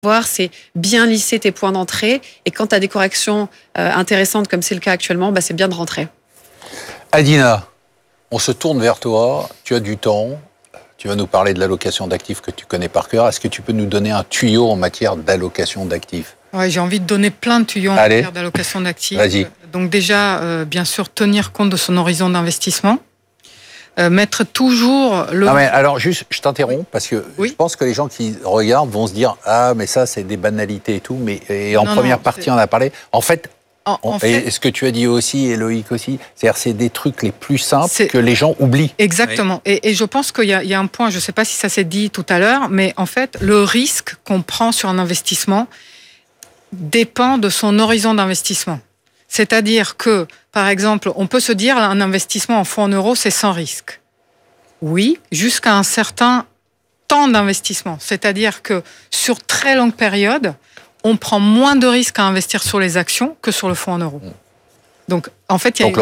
voir, c'est bien lisser tes points d'entrée. Et quand tu as des corrections intéressantes, comme c'est le cas actuellement, c'est bien de rentrer. Adina, on se tourne vers toi. Tu as du temps. Tu vas nous parler de l'allocation d'actifs que tu connais par cœur. Est-ce que tu peux nous donner un tuyau en matière d'allocation d'actifs ? Ouais, j'ai envie de donner plein de tuyaux en matière d'allocation d'actifs. Vas-y. Donc déjà, bien sûr, tenir compte de son horizon d'investissement. Mettre toujours le... Non mais alors juste, je t'interromps parce que je pense que les gens qui regardent vont se dire « Ah, mais ça, c'est des banalités et tout. » Mais en première partie, on a parlé. En fait, et ce que tu as dit aussi, et Loïc aussi, c'est-à-dire c'est des trucs les plus simples que les gens oublient. Exactement. Oui. Et je pense qu'il y a un point, je ne sais pas si ça s'est dit tout à l'heure, mais en fait, le risque qu'on prend sur un investissement dépend de son horizon d'investissement. C'est-à-dire que, par exemple, on peut se dire un investissement en fonds en euros, c'est sans risque. Oui, jusqu'à un certain temps d'investissement. C'est-à-dire que sur très longue période, on prend moins de risques à investir sur les actions que sur le fonds en euros. Donc, en fait, il y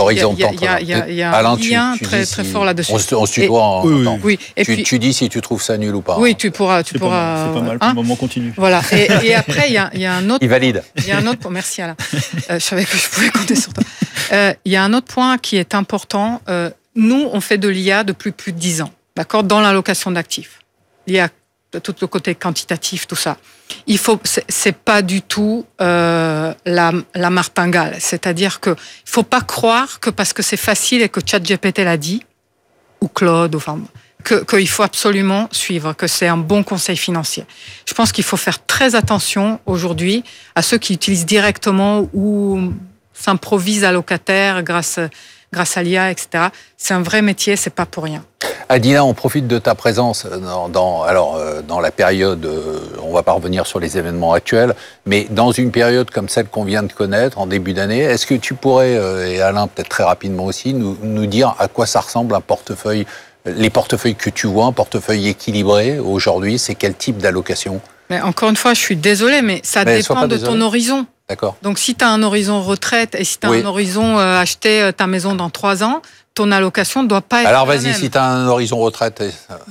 a un lien très fort là-dessus. On se tutoie en temps. Oui. Et tu dis si tu trouves ça nul ou pas. Oui, tu pourras. C'est pas mal, pour le moment continue. Voilà. Et après, il y a un autre... Il valide. Il y a un autre... Merci Alain. Je savais que je pouvais compter sur toi. Il y a un autre point qui est important. Nous, on fait de l'IA depuis plus de 10 ans, d'accord, dans l'allocation d'actifs. L'IA, tout le côté quantitatif, tout ça. C'est pas du tout la martingale. C'est-à-dire que il faut pas croire que parce que c'est facile et que ChatGPT l'a dit, ou Claude, qu'il faut absolument suivre, que c'est un bon conseil financier. Je pense qu'il faut faire très attention aujourd'hui à ceux qui utilisent directement ou s'improvisent allocataires grâce à l'IA, etc. C'est un vrai métier, c'est pas pour rien. Adina, on profite de ta présence dans la période, on va pas revenir sur les événements actuels, mais dans une période comme celle qu'on vient de connaître en début d'année, est-ce que tu pourrais, et Alain peut-être très rapidement aussi, nous dire à quoi ça ressemble un portefeuille, les portefeuilles que tu vois, un portefeuille équilibré aujourd'hui, c'est quel type d'allocation ? Mais encore une fois, je suis désolée, mais ça dépend de ton horizon. D'accord. Donc si tu as un horizon retraite et si tu as un horizon acheter ta maison dans 3 ans, ton allocation ne doit pas être alors la vas-y, même. si tu as un horizon retraite...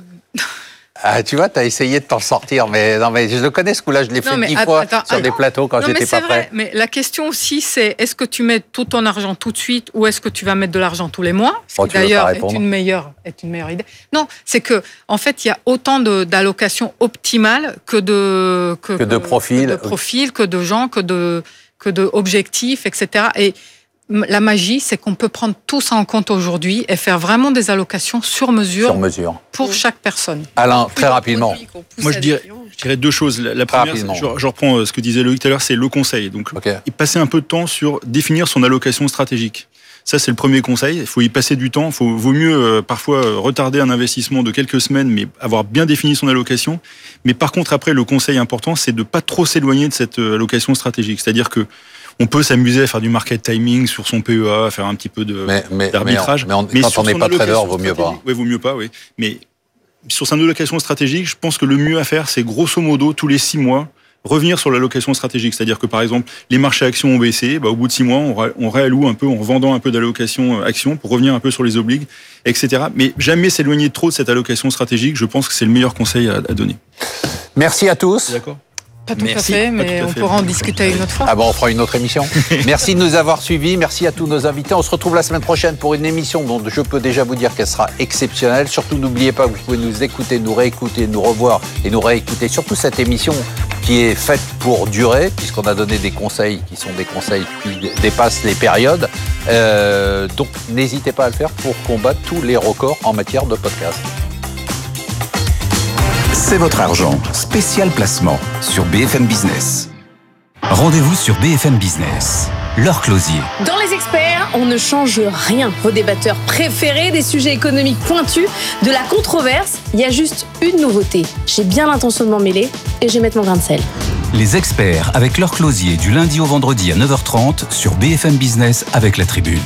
tu vois, tu as essayé de t'en sortir, mais je le connais ce coup-là, je l'ai fait 10 fois sur des plateaux quand j'étais pas prêt. Mais la question aussi, c'est est-ce que tu mets tout ton argent tout de suite ou est-ce que tu vas mettre de l'argent tous les mois ? Ce qui d'ailleurs est une meilleure idée. Non, c'est que en fait, il y a autant d'allocations optimales que de profils, que de gens, que de objectifs, etc. Et la magie, c'est qu'on peut prendre tout ça en compte aujourd'hui et faire vraiment des allocations sur mesure pour chaque personne. Alain, très rapidement. Moi, je dirais 2 choses. La première, je reprends ce que disait Loïc tout à l'heure, c'est le conseil. Donc, passer un peu de temps sur définir son allocation stratégique. Ça, c'est le premier conseil. Il faut y passer du temps. Vaut mieux parfois retarder un investissement de quelques semaines, mais avoir bien défini son allocation. Mais par contre, après, le conseil important, c'est de pas trop s'éloigner de cette allocation stratégique. C'est-à-dire que on peut s'amuser à faire du market timing sur son PEA, à faire un petit peu d'arbitrage. Mais quand on n'est pas trader, vaut mieux pas. Oui, vaut mieux pas, oui. Mais sur son allocation stratégique, je pense que le mieux à faire, c'est grosso modo, tous les 6 mois, revenir sur l'allocation stratégique. C'est-à-dire que, par exemple, les marchés actions ont baissé, au bout de 6 mois, on réalloue un peu en vendant un peu d'allocation actions pour revenir un peu sur les obligues, etc. Mais jamais s'éloigner trop de cette allocation stratégique, je pense que c'est le meilleur conseil à donner. Merci à tous. D'accord. Pas tout à fait, mais on pourra en discuter une autre fois. On fera une autre émission. Merci de nous avoir suivis. Merci à tous nos invités. On se retrouve la semaine prochaine pour une émission dont je peux déjà vous dire qu'elle sera exceptionnelle. Surtout, n'oubliez pas que vous pouvez nous écouter, nous réécouter, nous revoir et nous réécouter. Surtout cette émission qui est faite pour durer, puisqu'on a donné des conseils qui sont des conseils qui dépassent les périodes. Donc, n'hésitez pas à le faire pour combattre tous les records en matière de podcast. C'est votre argent. Spécial placement sur BFM Business. Rendez-vous sur BFM Business. Laure Closier. Dans Les Experts, on ne change rien. Vos débatteurs préférés, des sujets économiques pointus, de la controverse. Il y a juste une nouveauté. J'ai bien l'intention de m'en mêler et je vais mettre mon grain de sel. Les Experts avec Laure Closier du lundi au vendredi à 9h30 sur BFM Business avec La Tribune.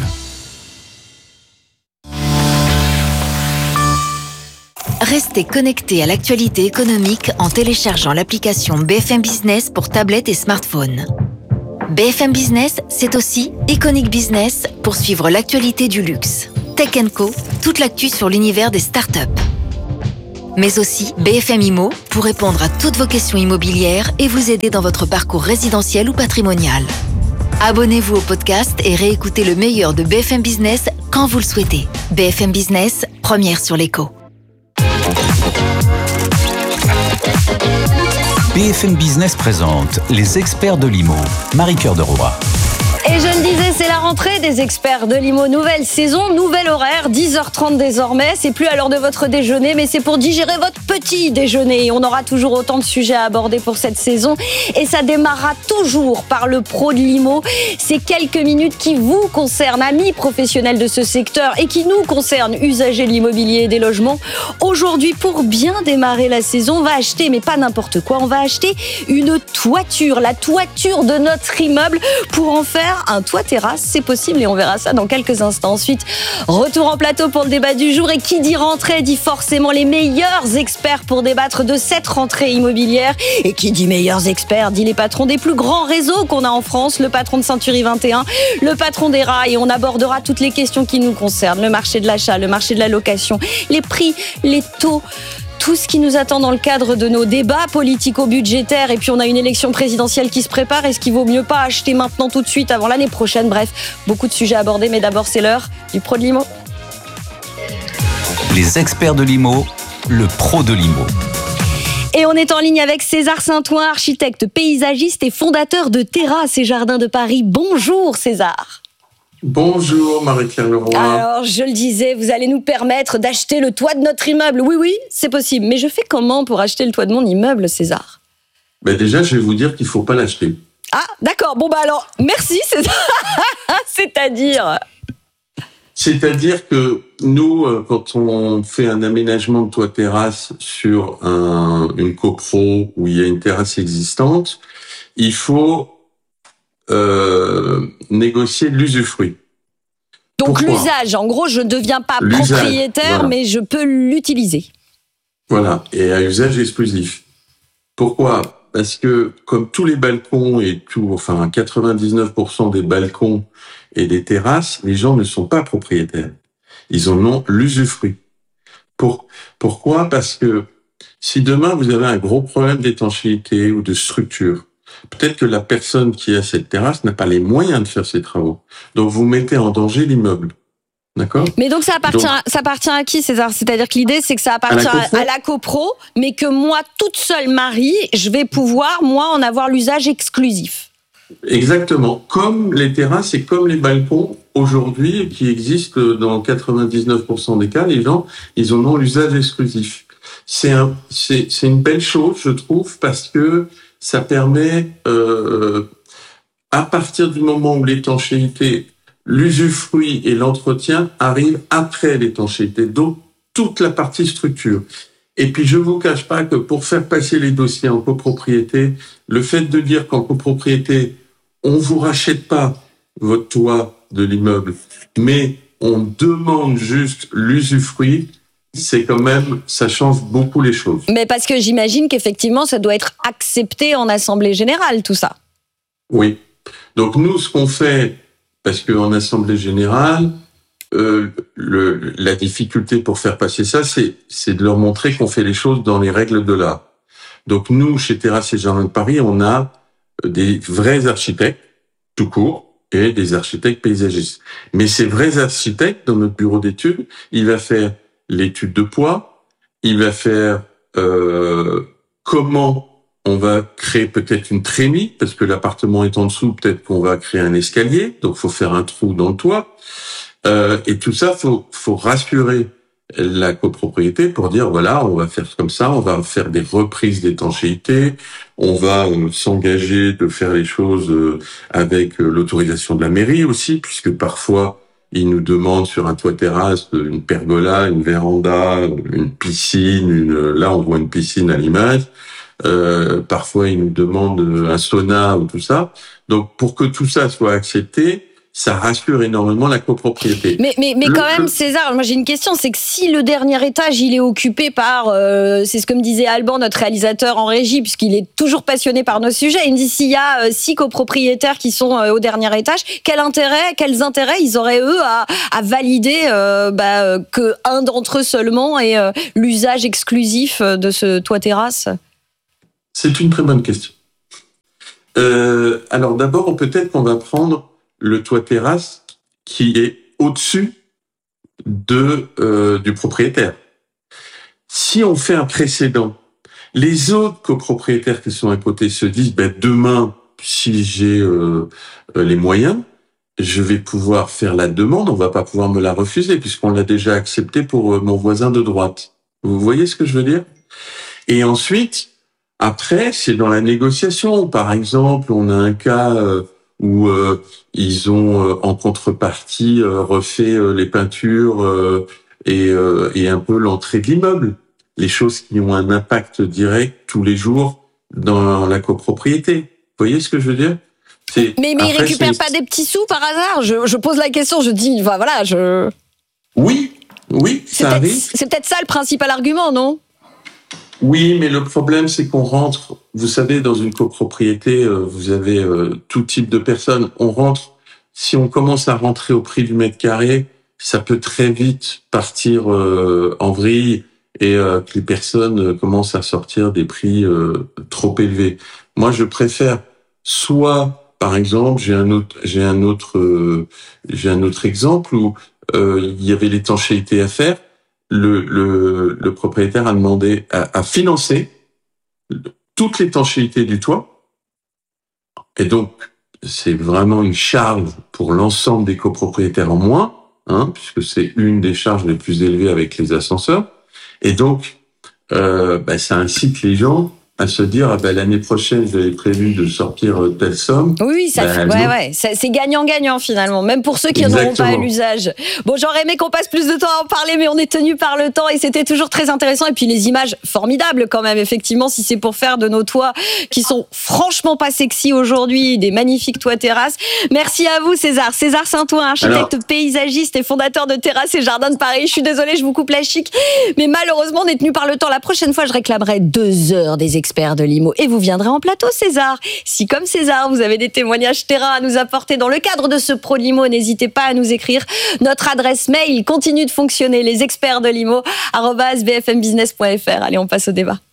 Restez connectés à l'actualité économique en téléchargeant l'application BFM Business pour tablette et smartphone. BFM Business, c'est aussi Iconic Business pour suivre l'actualité du luxe. Tech & Co, toute l'actu sur l'univers des startups. Mais aussi BFM Immo pour répondre à toutes vos questions immobilières et vous aider dans votre parcours résidentiel ou patrimonial. Abonnez-vous au podcast et réécoutez le meilleur de BFM Business quand vous le souhaitez. BFM Business, première sur l'écho. BFM Business présente les experts de l'IMO. Marie-Cœur de Roy. Et je le disais, c'est la rentrée des experts de l'IMO. Nouvelle saison, nouvel horaire, 10h30 désormais. C'est plus à l'heure de votre déjeuner, mais c'est pour digérer votre petit déjeuner. On aura toujours autant de sujets à aborder pour cette saison. Et ça démarrera toujours par le pro de l'IMO. Ces quelques minutes qui vous concernent, amis professionnels de ce secteur, et qui nous concernent, usagers de l'immobilier et des logements. Aujourd'hui, pour bien démarrer la saison, on va acheter, mais pas n'importe quoi, on va acheter une toiture, la toiture de notre immeuble pour en faire un toit terrasse, c'est possible et on verra ça dans quelques instants. Ensuite, retour en plateau pour le débat du jour, et qui dit rentrée dit forcément les meilleurs experts pour débattre de cette rentrée immobilière, et qui dit meilleurs experts dit les patrons des plus grands réseaux qu'on a en France, le patron de Century 21, le patron des rails. On abordera toutes les questions qui nous concernent, le marché de l'achat, le marché de la location, les prix, les taux, tout ce qui nous attend dans le cadre de nos débats politico-budgétaires. Et puis on a une élection présidentielle qui se prépare. Est-ce qu'il vaut mieux pas acheter maintenant tout de suite avant l'année prochaine? Bref, beaucoup de sujets abordés, mais d'abord c'est l'heure du pro de l'IMO. Les experts de l'IMO, le pro de l'IMO. Et on est en ligne avec César Saint-Ouen, architecte paysagiste et fondateur de Terrasses et Jardins de Paris. Bonjour César. Bonjour Marie-Claire Leroy. Alors, je le disais, vous allez nous permettre d'acheter le toit de notre immeuble. Oui, c'est possible. Mais je fais comment pour acheter le toit de mon immeuble, César? Déjà, je vais vous dire qu'il ne faut pas l'acheter. Ah, d'accord. Bon, alors, merci César. C'est-à-dire que nous, quand on fait un aménagement de toit-terrasse sur une copro où il y a une terrasse existante, il faut négocier l'usufruit. Donc l'usage, en gros, je ne deviens pas propriétaire, voilà, mais je peux l'utiliser. Voilà, et à usage exclusif. Pourquoi? Parce que comme tous les balcons et 99% des balcons et des terrasses, les gens ne sont pas propriétaires. Ils en ont l'usufruit. Pourquoi? Parce que si demain vous avez un gros problème d'étanchéité ou de structure, peut-être que la personne qui a cette terrasse n'a pas les moyens de faire ses travaux. Donc, vous mettez en danger l'immeuble. D'accord? Mais donc, ça appartient à qui, César? C'est-à-dire que l'idée, c'est que ça appartient à la copro, mais que moi, toute seule, Marie, je vais pouvoir, moi, en avoir l'usage exclusif. Exactement. Comme les terrasses et comme les balcons, aujourd'hui, qui existent dans 99% des cas, les gens, ils en ont l'usage exclusif. C'est une belle chose, je trouve, parce que ça permet, à partir du moment où l'étanchéité, l'usufruit et l'entretien arrivent après l'étanchéité, donc toute la partie structure. Et puis je vous cache pas que pour faire passer les dossiers en copropriété, le fait de dire qu'en copropriété, on vous rachète pas votre toit de l'immeuble, mais on demande juste l'usufruit, c'est quand même, ça change beaucoup les choses. Mais parce que j'imagine qu'effectivement, ça doit être accepté en assemblée générale, tout ça. Oui. Donc nous, ce qu'on fait, parce qu'en assemblée générale, la difficulté pour faire passer ça, c'est de leur montrer qu'on fait les choses dans les règles de l'art. Donc nous, chez Terrasses et Jardins de Paris, on a des vrais architectes, tout court, et des architectes paysagistes. Mais ces vrais architectes, dans notre bureau d'études, il va faire l'étude de poids, il va faire comment on va créer peut-être une trémie, parce que l'appartement est en dessous, peut-être qu'on va créer un escalier, donc faut faire un trou dans le toit. Et tout ça, faut rassurer la copropriété pour dire, voilà, on va faire comme ça, on va faire des reprises d'étanchéité, on va s'engager de faire les choses avec l'autorisation de la mairie aussi, puisque parfois, ils nous demandent sur un toit terrasse une pergola, une véranda, une piscine. Là, on voit une piscine à l'image. Parfois, ils nous demandent un sauna ou tout ça. Donc, pour que tout ça soit accepté, ça rassure énormément la copropriété. Mais quand même, César, moi j'ai une question, c'est que si le dernier étage, il est occupé par, c'est ce que me disait Alban, notre réalisateur en régie, puisqu'il est toujours passionné par nos sujets, il me dit s'il y a 6 copropriétaires qui sont au dernier étage, quels intérêts ils auraient eux à valider que un d'entre eux seulement ait l'usage exclusif de ce toit terrasse? C'est une très bonne question. Alors d'abord, peut-être qu'on va prendre le toit terrasse qui est au-dessus du propriétaire. Si on fait un précédent, les autres copropriétaires qui sont à côté se disent demain, si j'ai les moyens, je vais pouvoir faire la demande, on va pas pouvoir me la refuser puisqu'on l'a déjà accepté pour mon voisin de droite. Vous voyez ce que je veux dire? Et ensuite, après, c'est dans la négociation. Par exemple, on a un cas où ils ont en contrepartie refait les peintures et un peu l'entrée de l'immeuble. Les choses qui ont un impact direct tous les jours dans la copropriété. Vous voyez ce que je veux dire? Mais ils récupèrent pas des petits sous par hasard? Je pose la question, je dis, Oui, ça arrive. C'est peut-être ça le principal argument, non? Oui, mais le problème, c'est qu'on rentre, vous savez, dans une copropriété, vous avez tout type de personnes. Si on commence à rentrer au prix du mètre carré, ça peut très vite partir en vrille et que les personnes commencent à sortir des prix trop élevés. Moi, je préfère soit, par exemple, j'ai un autre exemple où il y avait l'étanchéité à faire. Le propriétaire a demandé à financer toute l'étanchéité du toit. Et donc, c'est vraiment une charge pour l'ensemble des copropriétaires en moins, puisque c'est une des charges les plus élevées avec les ascenseurs. Et donc, ça incite les gens à se dire l'année prochaine j'avais prévu de sortir telle somme. Oui, c'est gagnant-gagnant finalement, même pour ceux qui n'auront pas l'usage. Bon, j'aurais aimé qu'on passe plus de temps à en parler, mais on est tenu par le temps et c'était toujours très intéressant. Et puis les images formidables quand même, effectivement, si c'est pour faire de nos toits qui sont franchement pas sexy aujourd'hui, des magnifiques toits terrasses. Merci à vous César Saint-Ouen, architecte paysagiste et fondateur de Terrasses et Jardins de Paris. Je suis désolée, je vous coupe la chic, mais malheureusement on est tenu par le temps. La prochaine fois, je réclamerai 2 heures des experts de l'IMO et vous viendrez en plateau, César. Si comme César, vous avez des témoignages terrain à nous apporter dans le cadre de ce Pro de l'IMO, n'hésitez pas à nous écrire. Notre adresse mail continue de fonctionner, lesexpertsdelimo@bfmbusiness.fr. Allez, on passe au débat.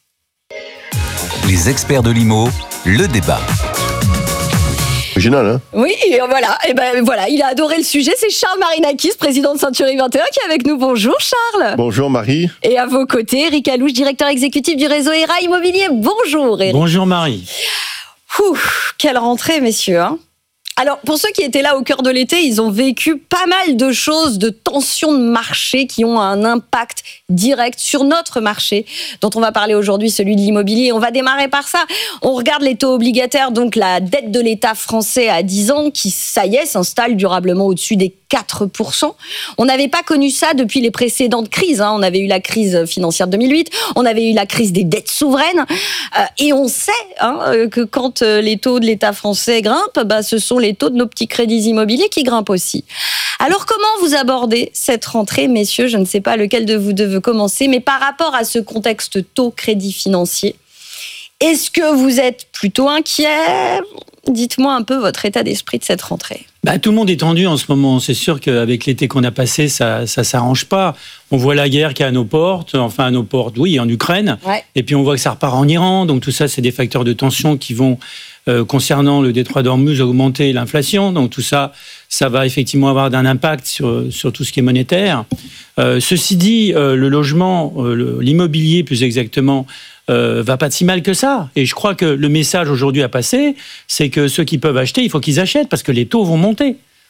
Les experts de l'IMO, le débat. Original, hein? Oui, voilà. Et voilà, il a adoré le sujet. C'est Charles Marinakis, président de Century 21, qui est avec nous. Bonjour Charles. Bonjour Marie. Et à vos côtés, Eric Alouche, directeur exécutif du réseau ERA Immobilier. Bonjour Eric. Bonjour Marie. Quelle rentrée, messieurs, Alors, pour ceux qui étaient là au cœur de l'été, ils ont vécu pas mal de choses, de tensions de marché qui ont un impact direct sur notre marché, dont on va parler aujourd'hui, celui de l'immobilier. On va démarrer par ça. On regarde les taux obligataires, donc la dette de l'État français à 10 ans, qui, ça y est, s'installe durablement au-dessus des 4%. On n'avait pas connu ça depuis les précédentes crises. On avait eu la crise financière de 2008, on avait eu la crise des dettes souveraines, et on sait que quand les taux de l'État français grimpent, ce sont les taux de nos petits crédits immobiliers qui grimpent aussi. Alors comment vous abordez cette rentrée, messieurs? Je ne sais pas lequel de vous deux veut commencer, mais par rapport à ce contexte taux crédit financier, est-ce que vous êtes plutôt inquiet? Dites-moi un peu votre état d'esprit de cette rentrée. Tout le monde est tendu en ce moment. C'est sûr qu'avec l'été qu'on a passé, ça s'arrange pas. On voit la guerre qui est à nos portes, oui, en Ukraine. Ouais. Et puis on voit que ça repart en Iran. Donc tout ça, c'est des facteurs de tension qui vont, concernant le détroit d'Ormuz, augmenter l'inflation. Donc tout ça, ça va effectivement avoir un impact sur tout ce qui est monétaire. Ceci dit, le logement, l'immobilier plus exactement, va pas si mal que ça. Et je crois que le message aujourd'hui à passer, c'est que ceux qui peuvent acheter, il faut qu'ils achètent parce que les taux vont monter.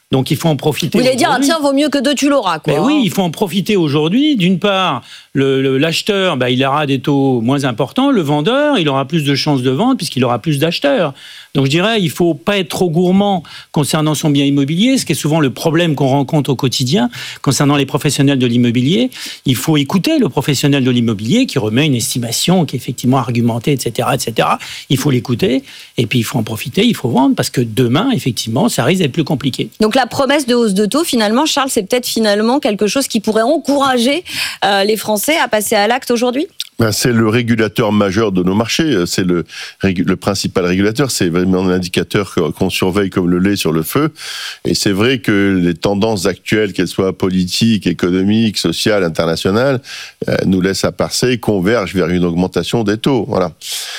Donc il faut en profiter. Vous voulez dire, tiens, vaut mieux que deux, tu l'auras, quoi. Mais oui, il faut en profiter aujourd'hui. D'une part, l'acheteur, il aura des taux moins importants. Le vendeur, il aura plus de chances de vendre puisqu'il aura plus d'acheteurs. Donc je dirais, il ne faut pas être trop gourmand concernant son bien immobilier, ce qui est souvent le problème qu'on rencontre au quotidien concernant les professionnels de l'immobilier. Il faut écouter le professionnel de l'immobilier qui remet une estimation qui est effectivement argumentée, etc., etc. Il faut l'écouter et puis il faut en profiter, il faut vendre parce que demain, effectivement, ça risque d'être plus compliqué. Donc la promesse de hausse de taux, finalement, Charles, c'est peut-être finalement quelque chose qui pourrait encourager les Français à passer à l'acte aujourd'hui ? C'est le régulateur majeur de nos marchés, c'est le principal régulateur, c'est vraiment un indicateur qu'on surveille comme le lait sur le feu. Et c'est vrai que les tendances actuelles, qu'elles soient politiques, économiques, sociales, internationales, nous laissent à penser et convergent vers une augmentation des taux. Voilà.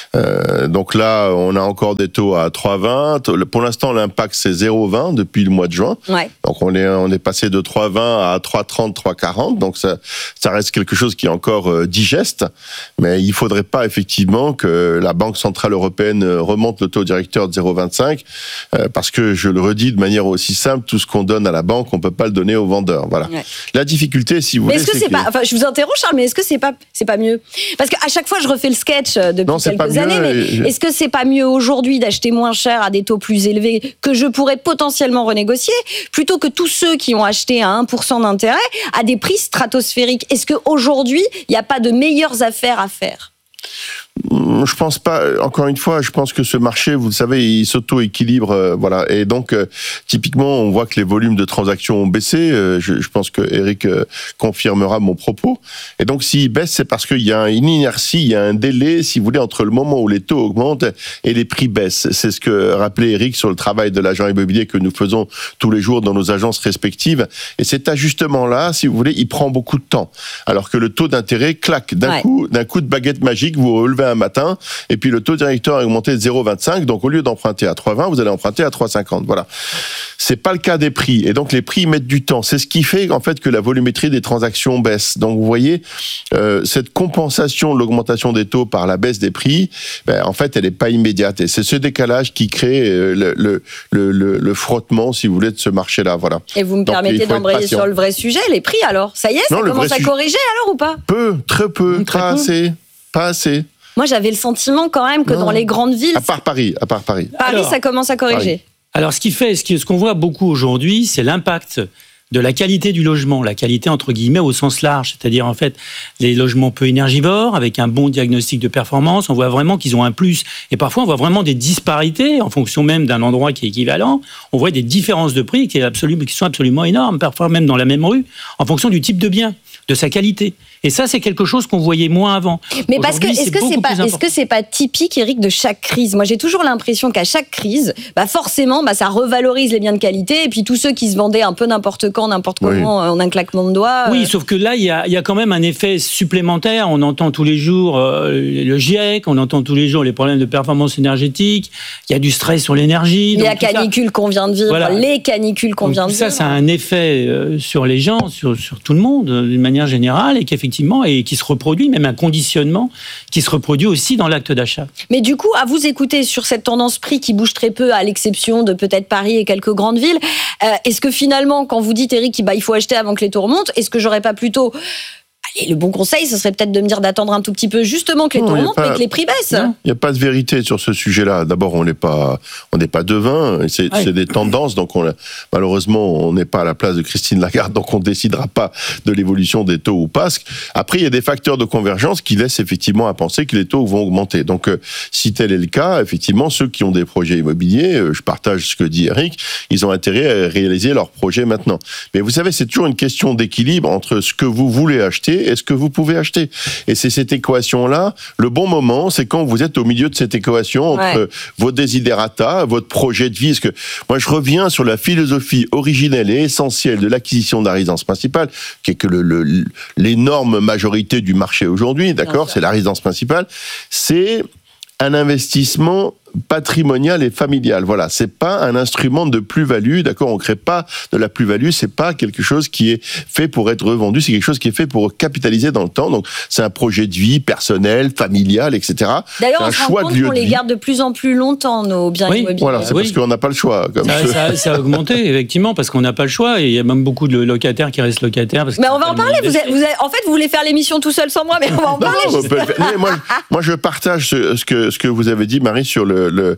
Donc là, on a encore des taux à 3,20. Pour l'instant, l'impact c'est 0,20 depuis le mois de juin. Ouais. Donc on est passé de 3,20 à 3,30, 3,40. Donc ça reste quelque chose qui est encore digeste. Mais il ne faudrait pas effectivement que la Banque Centrale Européenne remonte le taux directeur de 0,25 parce que, je le redis de manière aussi simple, tout ce qu'on donne à la banque, on ne peut pas le donner aux vendeurs. Voilà. Ouais. La difficulté, si vous voulez... Mais est-ce que c'est pas... Enfin, je vous interromps, Charles, mais est-ce que c'est pas mieux ? Parce qu'à chaque fois, je refais le sketch depuis quelques années, mais est-ce que c'est pas mieux aujourd'hui d'acheter moins cher à des taux plus élevés que je pourrais potentiellement renégocier plutôt que tous ceux qui ont acheté à 1% d'intérêt à des prix stratosphériques ? Est-ce qu'aujourd'hui, il n'y a pas de meilleures affaires à faire ? Je pense pas. Encore une fois, je pense que ce marché, vous le savez, il s'auto-équilibre, voilà. Et donc, typiquement, on voit que les volumes de transactions ont baissé. Je pense que Eric confirmera mon propos. Et donc, s'ils baissent, c'est parce qu'il y a une inertie, il y a un délai, si vous voulez, entre le moment où les taux augmentent et les prix baissent. C'est ce que rappelait Eric sur le travail de l'agent immobilier que nous faisons tous les jours dans nos agences respectives. Et cet ajustement-là, si vous voulez, il prend beaucoup de temps. Alors que le taux d'intérêt claque d'un coup de baguette magique, vous relevez un matin, et puis le taux directeur a augmenté de 0,25, donc au lieu d'emprunter à 3,20, vous allez emprunter à 3,50. Voilà. C'est pas le cas des prix, et donc les prix mettent du temps. C'est ce qui fait en fait que la volumétrie des transactions baisse. Donc vous voyez, cette compensation de l'augmentation des taux par la baisse des prix, en fait, elle n'est pas immédiate. Et c'est ce décalage qui crée le frottement, si vous voulez, de ce marché-là. Voilà. Et vous me permettez d'embrayer sur le vrai sujet, les prix alors ? Ça y est, ça commence à corriger alors ou pas ? Très peu, pas assez. Moi, j'avais le sentiment quand même que dans les grandes villes... À part Paris. Paris, ça commence à corriger. Alors, ce qu'on voit beaucoup aujourd'hui, c'est l'impact de la qualité du logement, la qualité entre guillemets au sens large, c'est-à-dire en fait les logements peu énergivores avec un bon diagnostic de performance, on voit vraiment qu'ils ont un plus et parfois on voit vraiment des disparités en fonction même d'un endroit qui est équivalent, on voit des différences de prix qui sont absolument énormes, parfois même dans la même rue, en fonction du type de bien, de sa qualité. Et ça, c'est quelque chose qu'on voyait moins avant. Mais parce que est-ce que c'est pas typique, Eric, de chaque crise ? Moi, j'ai toujours l'impression qu'à chaque crise, forcément, ça revalorise les biens de qualité, et puis tous ceux qui se vendaient un peu n'importe quand, n'importe comment, en un claquement de doigts. Oui, sauf que là, il y a quand même un effet supplémentaire. On entend tous les jours le GIEC, on entend tous les jours les problèmes de performance énergétique. Il y a du stress sur l'énergie. La canicule qu'on vient de vivre, voilà. Les canicules qu'on vient de vivre. Ça a un effet sur les gens, sur tout le monde, d'une manière générale, et et qui se reproduit, même un conditionnement qui se reproduit aussi dans l'acte d'achat. Mais du coup, à vous écouter sur cette tendance prix qui bouge très peu, à l'exception de peut-être Paris et quelques grandes villes, est-ce que finalement, quand vous dites, Eric, il faut acheter avant que les taux remontent, est-ce que j'aurais pas plutôt... Allez, le bon conseil, ce serait peut-être de me dire d'attendre un tout petit peu justement que les taux remontent et que les prix baissent. Il n'y a pas de vérité sur ce sujet-là. D'abord, on n'est pas devin, c'est des tendances, donc malheureusement, on n'est pas à la place de Christine Lagarde, donc on ne décidera pas de l'évolution des taux ou pas. Après, il y a des facteurs de convergence qui laissent effectivement à penser que les taux vont augmenter. Donc, si tel est le cas, effectivement, ceux qui ont des projets immobiliers, je partage ce que dit Eric, ils ont intérêt à réaliser leurs projets maintenant. Mais vous savez, c'est toujours une question d'équilibre entre ce que vous voulez acheter et ce que vous pouvez acheter. Et c'est cette équation-là, le bon moment, c'est quand vous êtes au milieu de cette équation entre vos desiderata, votre projet de vie. Parce que moi, je reviens sur la philosophie originelle et essentielle de l'acquisition de la résidence principale, qui est que l'énorme majorité du marché aujourd'hui, d'accord, c'est la résidence principale, c'est un investissement patrimoniale et familiale. Voilà, c'est pas un instrument de plus-value, d'accord? On crée pas de la plus-value, c'est pas quelque chose qui est fait pour être revendu, c'est quelque chose qui est fait pour capitaliser dans le temps. Donc, c'est un projet de vie personnel, familial, etc. D'ailleurs, on se rend compte qu'on les garde de plus en plus longtemps, nos biens immobiliers. Voilà, c'est parce qu'on n'a pas le choix. Ça a augmenté, effectivement, parce qu'on n'a pas le choix. Et il y a même beaucoup de locataires qui restent locataires. Mais on va en parler. En fait, vous voulez faire l'émission tout seul sans moi, mais on va en parler. Moi, je partage ce que vous avez dit, Marie, sur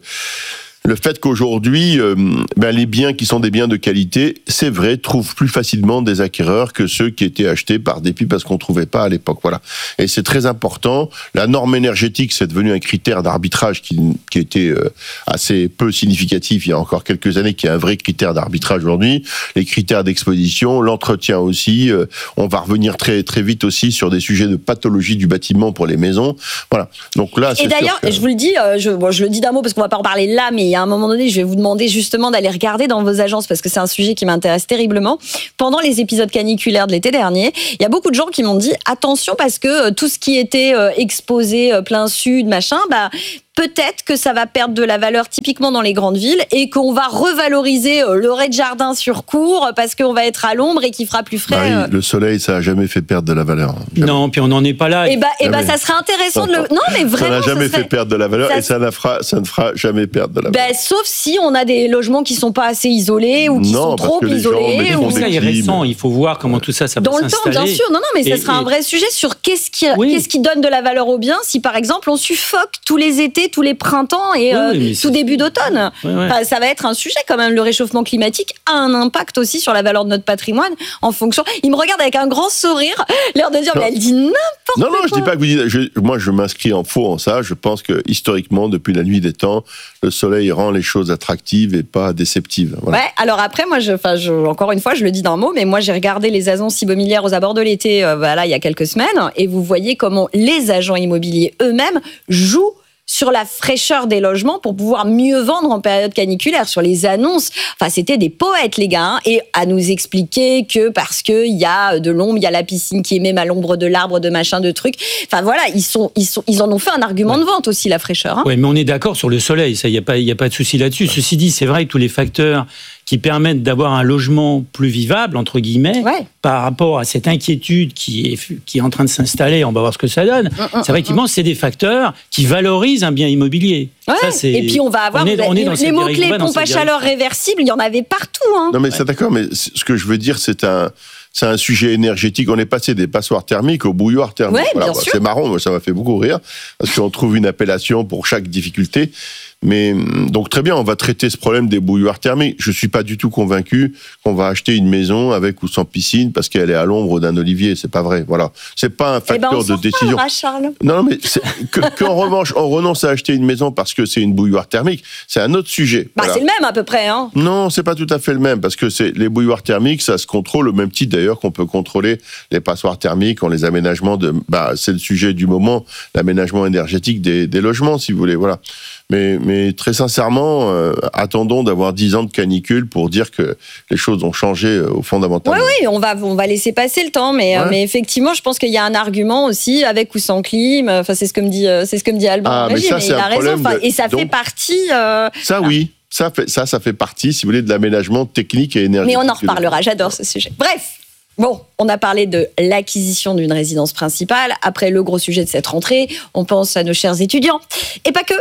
le fait qu'aujourd'hui, les biens qui sont des biens de qualité, c'est vrai, trouvent plus facilement des acquéreurs que ceux qui étaient achetés par dépit parce qu'on trouvait pas à l'époque. Voilà. Et c'est très important. La norme énergétique, c'est devenu un critère d'arbitrage qui était assez peu significatif il y a encore quelques années, qui est un vrai critère d'arbitrage aujourd'hui. Les critères d'exposition, l'entretien aussi. On va revenir très très vite aussi sur des sujets de pathologie du bâtiment pour les maisons. Voilà. Donc là, et d'ailleurs, je vous le dis, je le dis d'un mot parce qu'on va pas en parler là, mais à un moment donné, je vais vous demander justement d'aller regarder dans vos agences parce que c'est un sujet qui m'intéresse terriblement. Pendant les épisodes caniculaires de l'été dernier, il y a beaucoup de gens qui m'ont dit attention parce que tout ce qui était exposé plein sud, machin, peut-être que ça va perdre de la valeur typiquement dans les grandes villes et qu'on va revaloriser le rez-de-jardin sur cour parce qu'on va être à l'ombre et qu'il fera plus frais. Marie, le soleil, ça n'a jamais fait perdre de la valeur. Jamais. Non, puis on n'en est pas là. Ça serait intéressant de le... Non, mais vraiment, ça n'a jamais fait perdre de la valeur et ça ne fera jamais perdre de la valeur. Sauf si on a des logements qui ne sont pas assez isolés ou qui sont trop isolés. Tout ça est récent, il faut voir comment tout ça va dans s'installer. Dans le temps, bien sûr. Non, mais ça serait un vrai sujet sur qu'est-ce qui donne de la valeur au bien si, par exemple, on suffoque tous les étés, tous les printemps et tout début d'automne. Enfin, ça va être un sujet quand même. Le réchauffement climatique a un impact aussi sur la valeur de notre patrimoine en fonction. Il me regarde avec un grand sourire, l'air de dire mais elle dit n'importe quoi. Non, je dis pas que vous dites. Moi, je m'inscris en faux en ça. Je pense que historiquement, depuis la nuit des temps, le soleil rend les choses attractives et pas déceptives. Voilà. Ouais. Alors après, moi, encore une fois, je le dis d'un mot, mais moi, j'ai regardé les annonces immobilières aux abords de l'été, il y a quelques semaines, et vous voyez comment les agents immobiliers eux-mêmes jouent sur la fraîcheur des logements pour pouvoir mieux vendre en période caniculaire. Sur les annonces, c'était des poètes, les gars, et à nous expliquer que parce que il y a de l'ombre, il y a la piscine qui est même à l'ombre de l'arbre, de machin, de trucs. Enfin voilà, ils en ont fait un argument de vente aussi, la fraîcheur. Oui, mais on est d'accord sur le soleil, ça, il y a pas de souci là-dessus. Ceci dit, c'est vrai que tous les facteurs qui permettent d'avoir un logement plus vivable, entre guillemets, par rapport à cette inquiétude qui est en train de s'installer, on va voir ce que ça donne. C'est effectivement, c'est des facteurs qui valorisent un bien immobilier. Ouais. Ça, et puis on va avoir les mots-clés pompe à chaleur réversible, il y en avait partout. Non mais c'est d'accord, mais ce que je veux dire, c'est un sujet énergétique. On est passé des passoires thermiques aux bouilloires thermiques. C'est marrant, moi, ça m'a fait beaucoup rire, parce qu'on trouve une appellation pour chaque difficulté. Mais donc très bien, on va traiter ce problème des bouilloires thermiques. Je suis pas du tout convaincu qu'on va acheter une maison avec ou sans piscine parce qu'elle est à l'ombre d'un olivier. C'est pas vrai. Voilà, c'est pas un facteur de décision. Charles. Non, mais qu'en revanche, on renonce à acheter une maison parce que c'est une bouilloire thermique. C'est un autre sujet. Voilà. C'est le même à peu près, hein. Non, c'est pas tout à fait le même parce que les bouilloires thermiques, ça se contrôle au même titre d'ailleurs qu'on peut contrôler les passoires thermiques, les aménagements c'est le sujet du moment, l'aménagement énergétique des logements, si vous voulez. Voilà. Mais très sincèrement, attendons d'avoir 10 ans de canicule pour dire que les choses ont changé au fondamental. Oui, on va laisser passer le temps, mais effectivement, je pense qu'il y a un argument aussi avec ou sans clim. Enfin, c'est ce que me dit Alban. Mais ça, il a raison. Et ça fait partie. Ça, oui. Ça fait partie, si vous voulez, de l'aménagement technique et énergétique. Mais on en reparlera. J'adore ce sujet. Bref. Bon, on a parlé de l'acquisition d'une résidence principale. Après le gros sujet de cette rentrée, on pense à nos chers étudiants. Et pas que.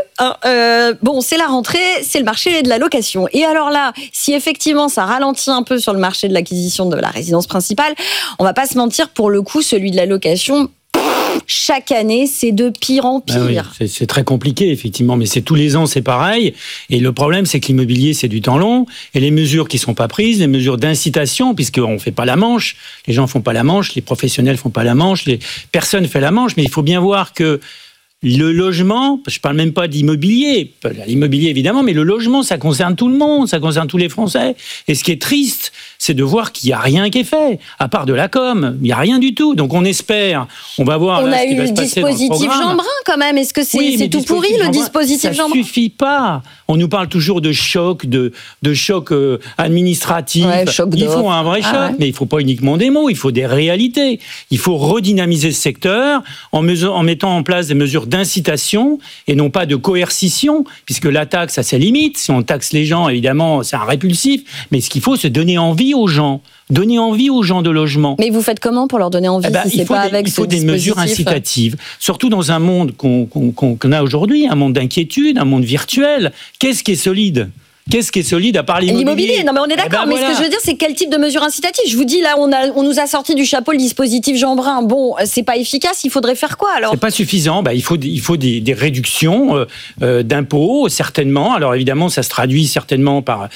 C'est la rentrée, c'est le marché de la location. Et alors là, si effectivement ça ralentit un peu sur le marché de l'acquisition de la résidence principale, on va pas se mentir, pour le coup, celui de la location, chaque année, c'est de pire en pire. Oui, c'est très compliqué, effectivement, mais c'est tous les ans, c'est pareil. Et le problème, c'est que l'immobilier, c'est du temps long. Et les mesures qui ne sont pas prises, les mesures d'incitation, puisqu'on ne fait pas la manche, les gens ne font pas la manche, les professionnels ne font pas la manche, personne ne fait la manche, mais il faut bien voir que le logement, je ne parle même pas d'immobilier, l'immobilier évidemment, mais le logement, ça concerne tout le monde, ça concerne tous les Français. Et ce qui est triste, c'est de voir qu'il n'y a rien qui est fait, à part de la com, il n'y a rien du tout. Donc on espère, on va voir ce qui va se passer dans le programme. On a eu le dispositif Jeanbrun quand même, est-ce que c'est tout pourri le dispositif Jeanbrun ? Ça ne suffit pas. On nous parle toujours de choc, de choc administratif. Il faut un vrai choc, mais il ne faut pas uniquement des mots, il faut des réalités. Il faut redynamiser ce secteur en mettant en place des mesures d'incitation et non pas de coercition, puisque la taxe a ses limites. Si on taxe les gens, évidemment, c'est un répulsif. Mais ce qu'il faut, c'est donner envie aux gens. Donner envie aux gens de logement. Mais vous faites comment pour leur donner envie si c'est pas avec ce dispositif ? Il faut des mesures incitatives. Surtout dans un monde qu'on a aujourd'hui, un monde d'inquiétude, un monde virtuel. Qu'est-ce qui est solide ? Qu'est-ce qui est solide à part l'immobilier ? Non, mais on est d'accord. Mais ce que je veux dire, c'est quel type de mesures incitatives ? Je vous dis, là, on nous a sorti du chapeau le dispositif Jeanbrun. Bon, c'est pas efficace. Il faudrait faire quoi alors ? C'est pas suffisant. Il faut des réductions d'impôts, certainement. Alors évidemment, ça se traduit certainement par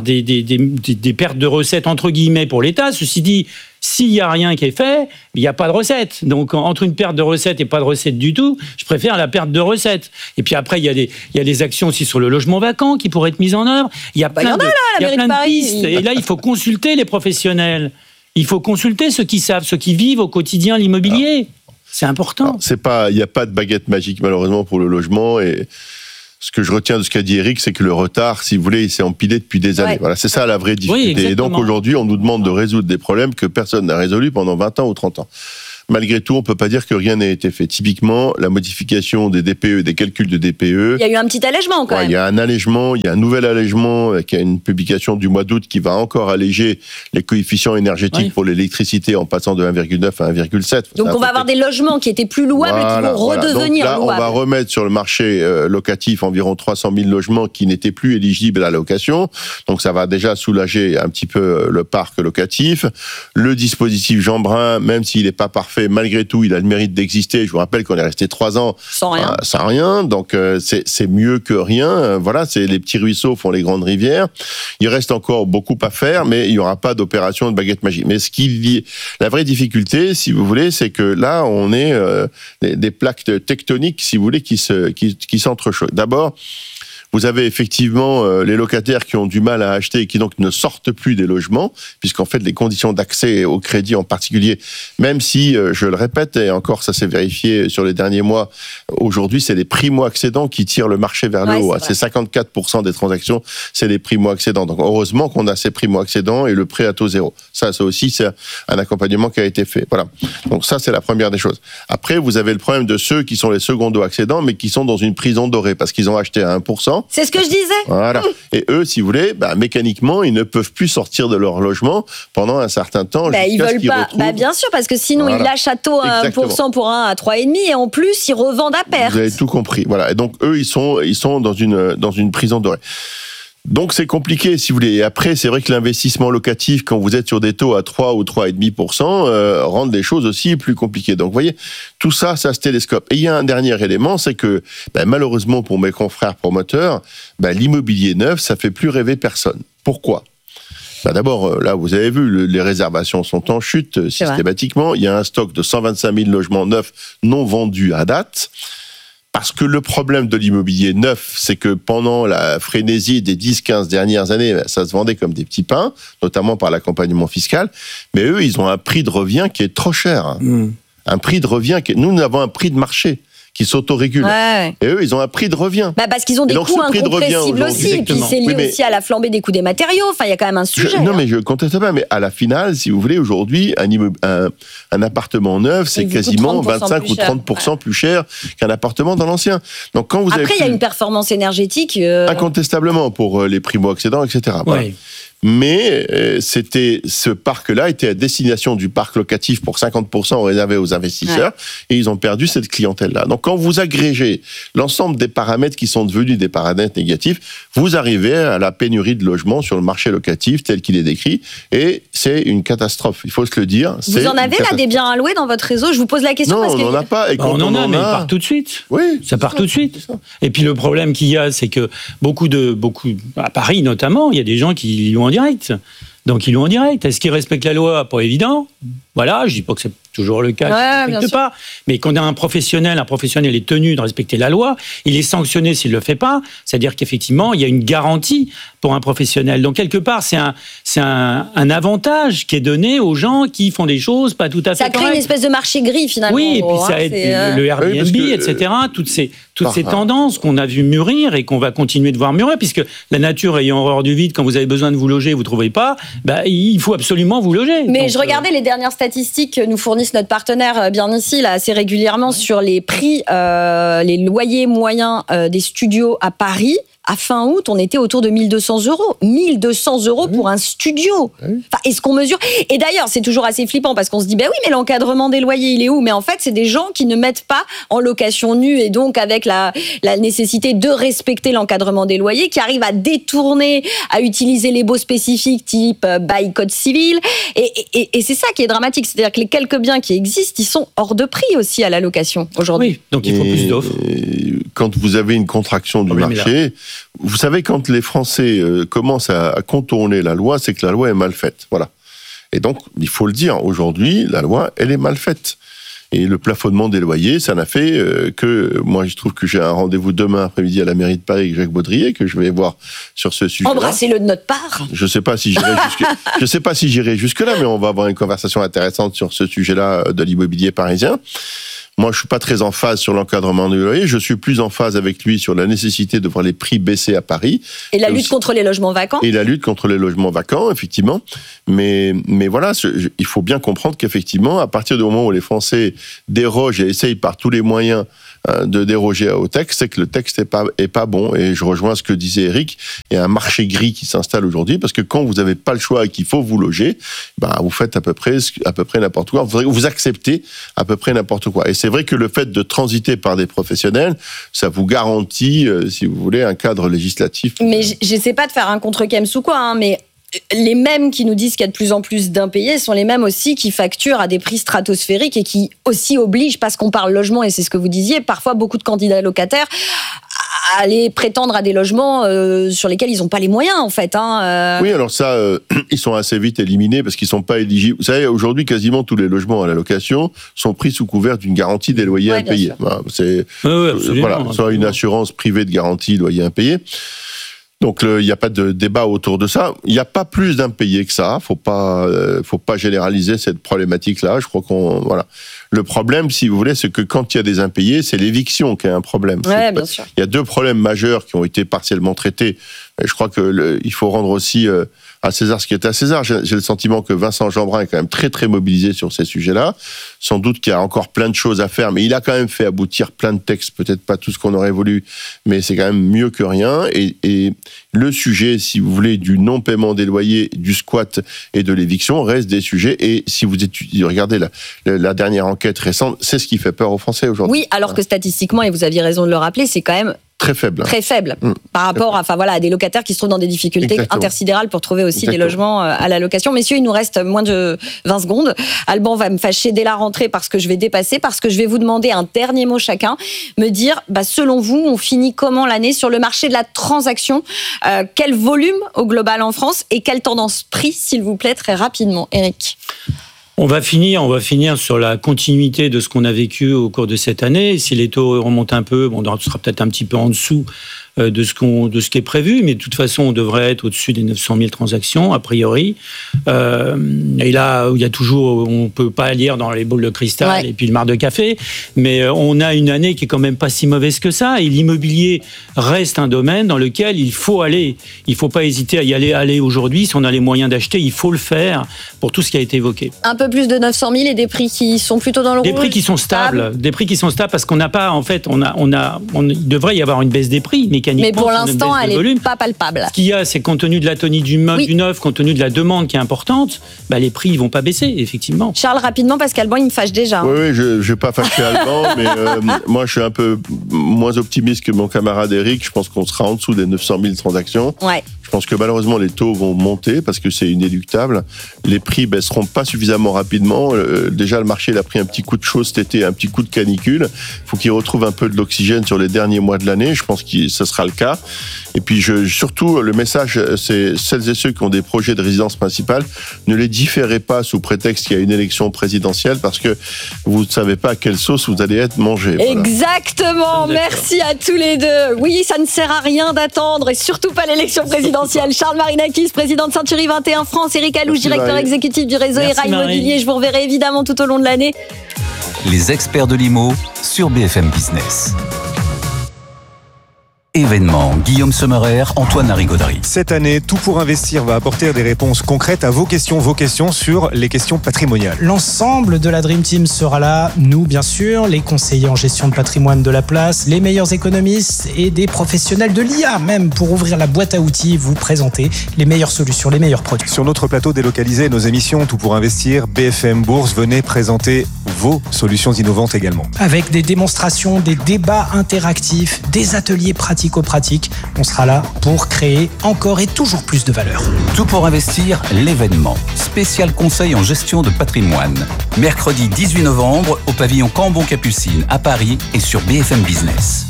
des pertes de recettes entre guillemets pour l'État. Ceci dit, s'il n'y a rien qui est fait, il n'y a pas de recettes. Donc, entre une perte de recettes et pas de recettes du tout, je préfère la perte de recettes. Et puis après, il y a des actions aussi sur le logement vacant qui pourraient être mises en œuvre. Il y a plein de pistes. Et là, il faut consulter les professionnels. Il faut consulter ceux qui savent, ceux qui vivent au quotidien l'immobilier. C'est important. Il n'y a pas de baguette magique, malheureusement, pour le logement. Et ce que je retiens de ce qu'a dit Eric, c'est que le retard, si vous voulez, il s'est empilé depuis des années. Voilà, c'est ça la vraie difficulté. Oui, et donc aujourd'hui, on nous demande de résoudre des problèmes que personne n'a résolus pendant 20 ans ou 30 ans. Malgré tout, on ne peut pas dire que rien n'a été fait. Typiquement, la modification des DPE, des calculs de DPE. Il y a eu un petit allègement quand même. Il y a un allègement, il y a un nouvel allègement, qui a une publication du mois d'août qui va encore alléger les coefficients énergétiques pour l'électricité en passant de 1,9 à 1,7. Donc on va avoir des logements qui étaient plus louables et qui vont redevenir louables. On va remettre sur le marché locatif environ 300 000 logements qui n'étaient plus éligibles à la location. Donc ça va déjà soulager un petit peu le parc locatif. Le dispositif Jeanbrun, même s'il n'est pas parfait, malgré tout, il a le mérite d'exister. Je vous rappelle qu'on est resté 3 ans sans rien. Donc, c'est mieux que rien. Voilà, c'est les petits ruisseaux font les grandes rivières. Il reste encore beaucoup à faire, mais il n'y aura pas d'opération de baguette magique. Mais la vraie difficulté, si vous voulez, c'est que là, on est des plaques tectoniques, si vous voulez, qui s'entrechoquent. D'abord, vous avez effectivement les locataires qui ont du mal à acheter et qui donc ne sortent plus des logements, puisqu'en fait les conditions d'accès au crédit en particulier, même si, je le répète, et encore ça s'est vérifié sur les derniers mois, aujourd'hui c'est les primo-accédants qui tirent le marché vers le haut. C'est 54% des transactions, c'est les primo-accédants. Donc heureusement qu'on a ces primo-accédants et le prêt à taux zéro. Ça aussi, c'est un accompagnement qui a été fait. Voilà. Donc ça, c'est la première des choses. Après, vous avez le problème de ceux qui sont les secondo-accédants, mais qui sont dans une prison dorée, parce qu'ils ont acheté à 1%. C'est ce que je disais. Voilà. Et eux, si vous voulez, mécaniquement, ils ne peuvent plus sortir de leur logement pendant un certain temps. Ils veulent pas. Bien sûr, parce que sinon, ils lâchent à taux à 1% pour un à 3,5 et en plus, ils revendent à perte. Vous avez tout compris. Voilà. Et donc, eux, ils sont dans une prison dorée. Donc c'est compliqué, si vous voulez. Et après, c'est vrai que l'investissement locatif, quand vous êtes sur des taux à 3 ou 3,5%, rend les choses aussi plus compliquées. Donc vous voyez, tout ça, ça se télescope. Et il y a un dernier élément, c'est que malheureusement pour mes confrères promoteurs, l'immobilier neuf, ça fait plus rêver personne. Pourquoi ? D'abord, là, vous avez vu, les réservations sont en chute systématiquement. Il y a un stock de 125 000 logements neufs non vendus à date. Parce que le problème de l'immobilier neuf, c'est que pendant la frénésie des 10-15 dernières années, ça se vendait comme des petits pains, notamment par l'accompagnement fiscal. Mais eux, ils ont un prix de revient qui est trop cher. Un prix de revient nous avons un prix de marché qui s'autorégule. Et eux, ils ont un prix de revient. Parce qu'ils ont des coûts incompressibles aussi. Et puis c'est lié aussi à la flambée des coûts des matériaux. Enfin, il y a quand même un sujet. Non, mais je ne conteste pas. Mais à la finale, si vous voulez, aujourd'hui, un appartement neuf, c'est quasiment 25 ou 30% plus cher qu'un appartement dans l'ancien. Donc, quand vous Après, il y a une performance énergétique. Incontestablement pour les primo-accédants, etc. Voilà. Mais ce parc-là était à destination du parc locatif pour 50% réservé aux investisseurs, et ils ont perdu cette clientèle-là. Donc, quand vous agrégez l'ensemble des paramètres qui sont devenus des paramètres négatifs, vous arrivez à la pénurie de logements sur le marché locatif tel qu'il est décrit, et c'est une catastrophe. Il faut se le dire. Vous en avez là des biens à louer dans votre réseau ? Je vous pose la question parce on n'en a pas. Et quand on en a, mais ils partent tout de suite. Oui, ça part tout de suite. Et puis le problème qu'il y a, c'est que beaucoup à Paris notamment, il y a des gens qui louent en direct. Donc ils louent en direct. Est-ce qu'ils respectent la loi ? Pas évident. Voilà, je dis pas que c'est toujours le cas, qu'ils ne respectent pas. Mais quand on a un professionnel est tenu de respecter la loi, il est sanctionné s'il ne le fait pas. C'est-à-dire qu'effectivement, il y a une garantie pour un professionnel. Donc quelque part, c'est un avantage qui est donné aux gens qui font des choses pas tout à fait correctes. Ça crée une espèce de marché gris finalement. Oui, et puis ça aide le Airbnb, etc. toutes ces tendances qu'on a vu mûrir et qu'on va continuer de voir mûrir, puisque la nature ayant horreur du vide, quand vous avez besoin de vous loger, vous ne trouvez pas, il faut absolument vous loger. Mais donc, je regardais les dernières statistiques que nous fournissent notre partenaire bien ici, là, assez régulièrement, sur les prix, les loyers moyens des studios à Paris. À fin août, on était autour de 1 200 €. 1 200 € pour un studio. Enfin, est-ce qu'on mesure ? Et d'ailleurs, c'est toujours assez flippant parce qu'on se dit, oui, mais l'encadrement des loyers, il est où ? Mais en fait, c'est des gens qui ne mettent pas en location nue et donc avec la nécessité de respecter l'encadrement des loyers, qui arrivent à détourner, à utiliser les baux spécifiques type bail code civil. Et c'est ça qui est dramatique. C'est-à-dire que les quelques biens qui existent, ils sont hors de prix aussi à la location aujourd'hui. Oui, donc il faut plus d'offres. Quand vous avez une contraction du marché, vous savez, quand les Français commencent à contourner la loi, c'est que la loi est mal faite. Voilà. Et donc, il faut le dire, aujourd'hui, la loi, elle est mal faite. Et le plafonnement des loyers, ça n'a fait que... Moi, je trouve que j'ai un rendez-vous demain après-midi à la mairie de Paris avec Jacques Baudrier, que je vais voir sur ce sujet. Embrassez-le de notre part. Je ne sais pas si j'irai jusque-là, mais on va avoir une conversation intéressante sur ce sujet-là de l'immobilier parisien. Moi, je suis pas très en phase sur l'encadrement des loyers. Je suis plus en phase avec lui sur la nécessité de voir les prix baisser à Paris. Et la lutte contre les logements vacants. Et la lutte contre les logements vacants, effectivement. Mais voilà, il faut bien comprendre qu'effectivement, à partir du moment où les Français dérogent et essayent par tous les moyens de déroger au texte, c'est que le texte est pas bon. Et je rejoins ce que disait Eric. Il y a un marché gris qui s'installe aujourd'hui parce que quand vous n'avez pas le choix et qu'il faut vous loger, vous faites à peu près n'importe quoi. Vous acceptez à peu près n'importe quoi. Et c'est vrai que le fait de transiter par des professionnels, ça vous garantit, si vous voulez, un cadre législatif. Mais j'essaie pas de faire un contre-Kems ou quoi, mais les mêmes qui nous disent qu'il y a de plus en plus d'impayés sont les mêmes aussi qui facturent à des prix stratosphériques et qui aussi obligent, parce qu'on parle logement, et c'est ce que vous disiez, parfois beaucoup de candidats locataires à aller prétendre à des logements sur lesquels ils n'ont pas les moyens, en fait. Oui, alors ça, ils sont assez vite éliminés parce qu'ils ne sont pas éligibles. Vous savez, aujourd'hui, quasiment tous les logements à la location sont pris sous couvert d'une garantie des loyers impayés. C'est soit une assurance privée de garantie loyer impayé. Donc il n'y a pas de débat autour de ça. Il n'y a pas plus d'impayés que ça. Faut pas généraliser cette problématique-là. Je crois voilà. Le problème, si vous voulez, c'est que quand il y a des impayés, c'est l'éviction qui est un problème. Ouais, bien sûr. Il y a 2 problèmes majeurs qui ont été partiellement traités. Et je crois que il faut rendre aussi à César ce qui est à César. J'ai le sentiment que Vincent Jeanbrun est quand même très très mobilisé sur ces sujets-là. Sans doute qu'il y a encore plein de choses à faire, mais il a quand même fait aboutir plein de textes, peut-être pas tout ce qu'on aurait voulu, mais c'est quand même mieux que rien. Et le sujet, si vous voulez, du non-paiement des loyers, du squat et de l'éviction reste des sujets. Et si vous regardez la dernière enquête récente, c'est ce qui fait peur aux Français aujourd'hui. Oui, alors que statistiquement, et vous aviez raison de le rappeler, c'est quand même très faible. Très faible par rapport à des locataires qui se trouvent dans des difficultés intersidérales pour trouver aussi des logements à la location. Messieurs, il nous reste moins de 20 secondes. Alban va me fâcher dès la rentrée parce que je vais dépasser, parce que je vais vous demander un dernier mot chacun, me dire, selon vous, on finit comment l'année sur le marché de la transaction, quel volume au global en France et quelle tendance prix, s'il vous plaît, très rapidement. Eric. On va finir sur la continuité de ce qu'on a vécu au cours de cette année. Si les taux remontent un peu, on sera peut-être un petit peu en dessous de ce qui est prévu, mais de toute façon, on devrait être au-dessus des 900 000 transactions, a priori. Et là, il y a toujours, on peut pas lire dans les boules de cristal et puis le mar de café, mais on a une année qui est quand même pas si mauvaise que ça, et l'immobilier reste un domaine dans lequel il faut aller. Il faut pas hésiter à y aller aujourd'hui. Si on a les moyens d'acheter, il faut le faire pour tout ce qui a été évoqué. Un peu plus de 900 000 et des prix qui sont plutôt dans le rouge. Des prix qui sont stables. Des prix qui sont stables parce qu'on n'a pas, en fait, il devrait y avoir une baisse des prix, mais pour l'instant, elle n'est pas palpable. Ce qu'il y a, c'est compte tenu de la tonalité du neuf, compte tenu de la demande qui est importante, les prix ne vont pas baisser, effectivement. Charles, rapidement, parce qu'Alban, il me fâche déjà. Oui, je ne vais pas fâcher Alban, mais moi, je suis un peu moins optimiste que mon camarade Eric. Je pense qu'on sera en dessous des 900 000 transactions. Ouais. Je pense que malheureusement, les taux vont monter parce que c'est inéluctable. Les prix baisseront pas suffisamment rapidement. Déjà, le marché il a pris un petit coup de chaud cet été, un petit coup de canicule. Il faut qu'il retrouve un peu de l'oxygène sur les derniers mois de l'année. Je pense que ce sera le cas. Et puis, surtout, le message, c'est celles et ceux qui ont des projets de résidence principale, ne les différez pas sous prétexte qu'il y a une élection présidentielle parce que vous ne savez pas à quelle sauce vous allez être mangé. Voilà. Exactement. Merci à tous les deux. Oui, ça ne sert à rien d'attendre et surtout pas l'élection présidentielle. Charles Marinakis, président de Century 21 France, Eric Alouche, directeur exécutif du réseau ERA Immobilier. Je vous reverrai évidemment tout au long de l'année. Les experts de l'IMO sur BFM Business. Événement, Guillaume Sommerer, Antoine Larigauderie. Cette année, Tout pour investir va apporter des réponses concrètes à vos questions sur les questions patrimoniales. L'ensemble de la Dream Team sera là, nous bien sûr, les conseillers en gestion de patrimoine de la place, les meilleurs économistes et des professionnels de l'IA même pour ouvrir la boîte à outils, vous présenter les meilleures solutions, les meilleurs produits. Sur notre plateau délocalisé, nos émissions Tout pour investir, BFM Bourse, venez présenter vos solutions innovantes également. Avec des démonstrations, des débats interactifs, des ateliers pratico-pratiques, on sera là pour créer encore et toujours plus de valeur. Tout pour investir, l'événement. Spécial conseil en gestion de patrimoine. Mercredi 18 novembre au pavillon Cambon-Capucine à Paris et sur BFM Business.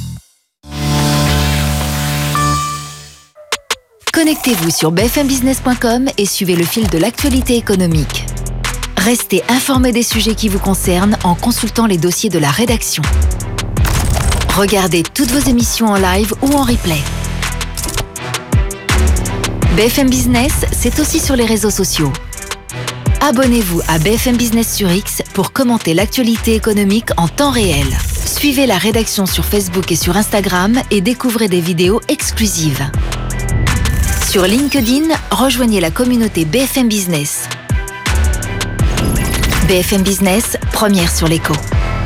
Connectez-vous sur bfmbusiness.com et suivez le fil de l'actualité économique. Restez informés des sujets qui vous concernent en consultant les dossiers de la rédaction. Regardez toutes vos émissions en live ou en replay. BFM Business, c'est aussi sur les réseaux sociaux. Abonnez-vous à BFM Business sur X pour commenter l'actualité économique en temps réel. Suivez la rédaction sur Facebook et sur Instagram et découvrez des vidéos exclusives. Sur LinkedIn, rejoignez la communauté BFM Business. BFM Business, première sur l'écho.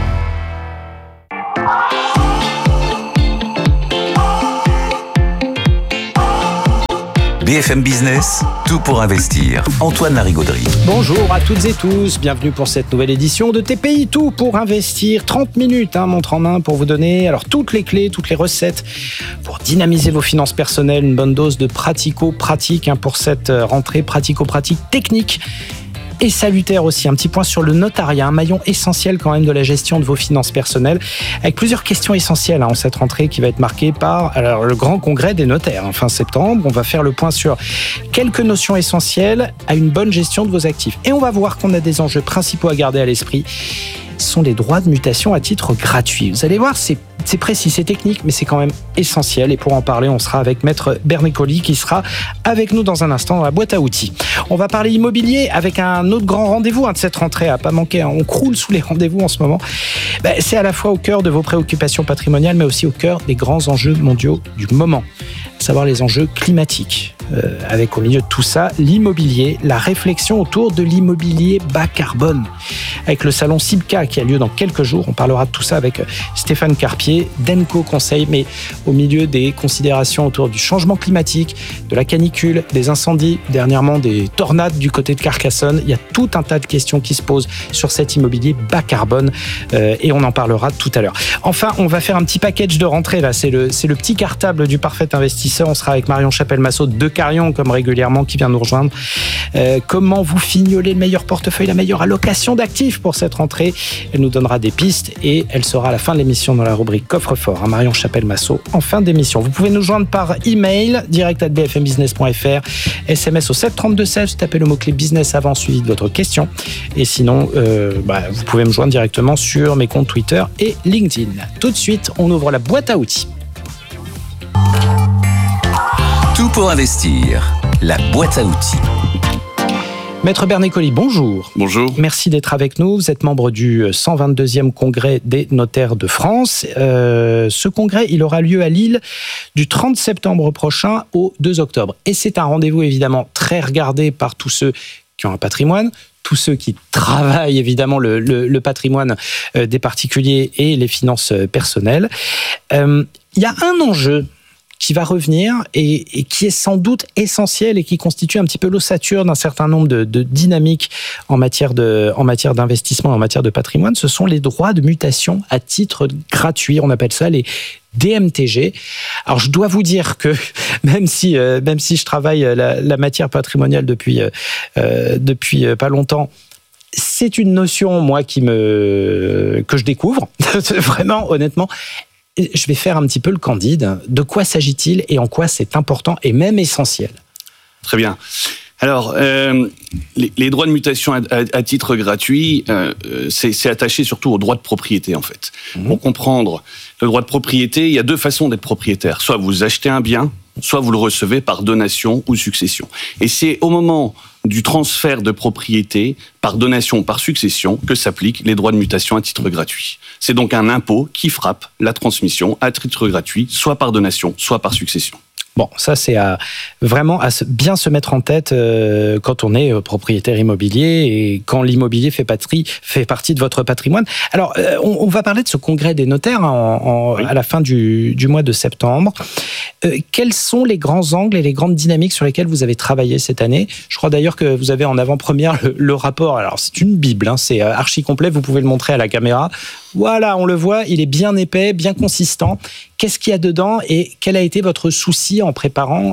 BFM Business, tout pour investir. Antoine Larigauderie. Bonjour à toutes et tous, bienvenue pour cette nouvelle édition de TPI Tout pour investir. 30 minutes, montre en main pour vous donner alors toutes les clés, toutes les recettes pour dynamiser vos finances personnelles. Une bonne dose de pratico-pratique pour cette rentrée pratico-pratique technique. Et salutaire aussi, un petit point sur le notariat, un maillon essentiel quand même de la gestion de vos finances personnelles, avec plusieurs questions essentielles en cette rentrée qui va être marquée par le grand congrès des notaires fin septembre. On va faire le point sur quelques notions essentielles à une bonne gestion de vos actifs. Et on va voir qu'on a des enjeux principaux à garder à l'esprit. Ce sont les droits de mutation à titre gratuit. Vous allez voir, c'est précis, c'est technique, mais c'est quand même essentiel. Et pour en parler, on sera avec Maître Bernicoli qui sera avec nous dans un instant dans la boîte à outils. On va parler immobilier avec un autre grand rendez-vous de cette rentrée à pas manquer. On croule sous les rendez-vous en ce moment. C'est à la fois au cœur de vos préoccupations patrimoniales, mais aussi au cœur des grands enjeux mondiaux du moment, à savoir les enjeux climatiques. Avec au milieu de tout ça, l'immobilier, la réflexion autour de l'immobilier bas carbone. Avec le salon CIBCA qui a lieu dans quelques jours, on parlera de tout ça avec Stéphane Carpier, d'Enco Conseil, mais au milieu des considérations autour du changement climatique, de la canicule, des incendies, dernièrement des tornades du côté de Carcassonne. Il y a tout un tas de questions qui se posent sur cet immobilier bas carbone et on en parlera tout à l'heure. Enfin, on va faire un petit package de rentrée là, c'est le petit cartable du parfait investisseur. On sera avec Marion Chapelle-Massot de Carion, comme régulièrement, qui vient nous rejoindre. Comment vous fignoler le meilleur portefeuille, la meilleure allocation d'actifs pour cette rentrée. Elle nous donnera des pistes et elle sera à la fin de l'émission dans la rubrique coffre-fort. Marion Chapelle-Massot en fin d'émission. Vous pouvez nous joindre par email direct@bfmbusiness.fr, SMS au 732-16, tapez le mot-clé business avant suivi de votre question. Et sinon, vous pouvez me joindre directement sur mes comptes Twitter et LinkedIn. Tout de suite, on ouvre la boîte à outils. Tout pour investir, la boîte à outils. Maître Bernicoli, bonjour. Bonjour. Merci d'être avec nous. Vous êtes membre du 122e congrès des notaires de France. Ce congrès, il aura lieu à Lille du 30 septembre prochain au 2 octobre. Et c'est un rendez-vous évidemment très regardé par tous ceux qui ont un patrimoine, tous ceux qui travaillent évidemment le patrimoine des particuliers et les finances personnelles. Il y a un enjeu qui va revenir et qui est sans doute essentiel et qui constitue un petit peu l'ossature d'un certain nombre de dynamiques en matière d'investissement, en matière de patrimoine, ce sont les droits de mutation à titre gratuit. On appelle ça les DMTG. Alors je dois vous dire que même si je travaille la matière patrimoniale depuis pas longtemps, c'est une notion moi que je découvre vraiment honnêtement. Je vais faire un petit peu le candide. De quoi s'agit-il et en quoi c'est important et même essentiel? Très bien. Alors, les droits de mutation à titre gratuit, c'est attaché surtout au droit de propriété, en fait. Pour comprendre le droit de propriété, il y a deux façons d'être propriétaire. Soit vous achetez un bien, soit vous le recevez par donation ou succession. Et c'est au moment du transfert de propriété par donation ou par succession que s'appliquent les droits de mutation à titre gratuit. C'est donc un impôt qui frappe la transmission à titre gratuit, soit par donation, soit par succession. Bon, ça c'est vraiment à bien se mettre en tête quand on est propriétaire immobilier et quand l'immobilier fait partie de votre patrimoine. Alors, on va parler de ce congrès des notaires à la fin du mois de septembre. Quels sont les grands angles et les grandes dynamiques sur lesquelles vous avez travaillé cette année ? Je crois d'ailleurs que vous avez en avant-première le rapport. Alors, c'est une bible, c'est archi complet, vous pouvez le montrer à la caméra. Voilà, on le voit, il est bien épais, bien consistant. Qu'est-ce qu'il y a dedans et quel a été votre souci en préparant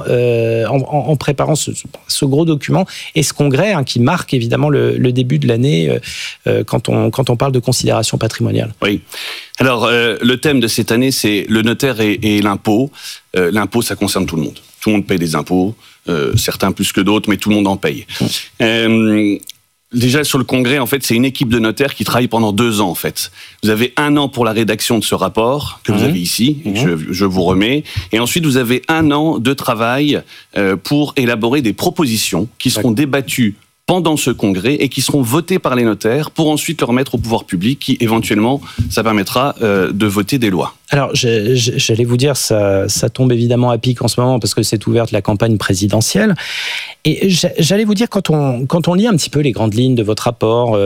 ce gros document et ce congrès qui marque évidemment le début de l'année quand on parle de considération patrimoniale ? Oui. Alors, le thème de cette année, c'est le notaire et l'impôt. L'impôt, ça concerne tout le monde. Tout le monde paye des impôts, certains plus que d'autres, mais tout le monde en paye. Déjà, sur le congrès, en fait, c'est une équipe de notaires qui travaille pendant 2 ans, en fait. Vous avez 1 an pour la rédaction de ce rapport, que vous avez ici, et que je vous remets. Et ensuite, vous avez 1 an de travail pour élaborer des propositions qui seront débattues pendant ce congrès et qui seront votées par les notaires pour ensuite le remettre au pouvoir public qui, éventuellement, ça permettra de voter des lois. Alors, j'allais vous dire, ça tombe évidemment à pic en ce moment parce que c'est ouverte la campagne présidentielle. Et j'allais vous dire, quand on lit un petit peu les grandes lignes de votre rapport,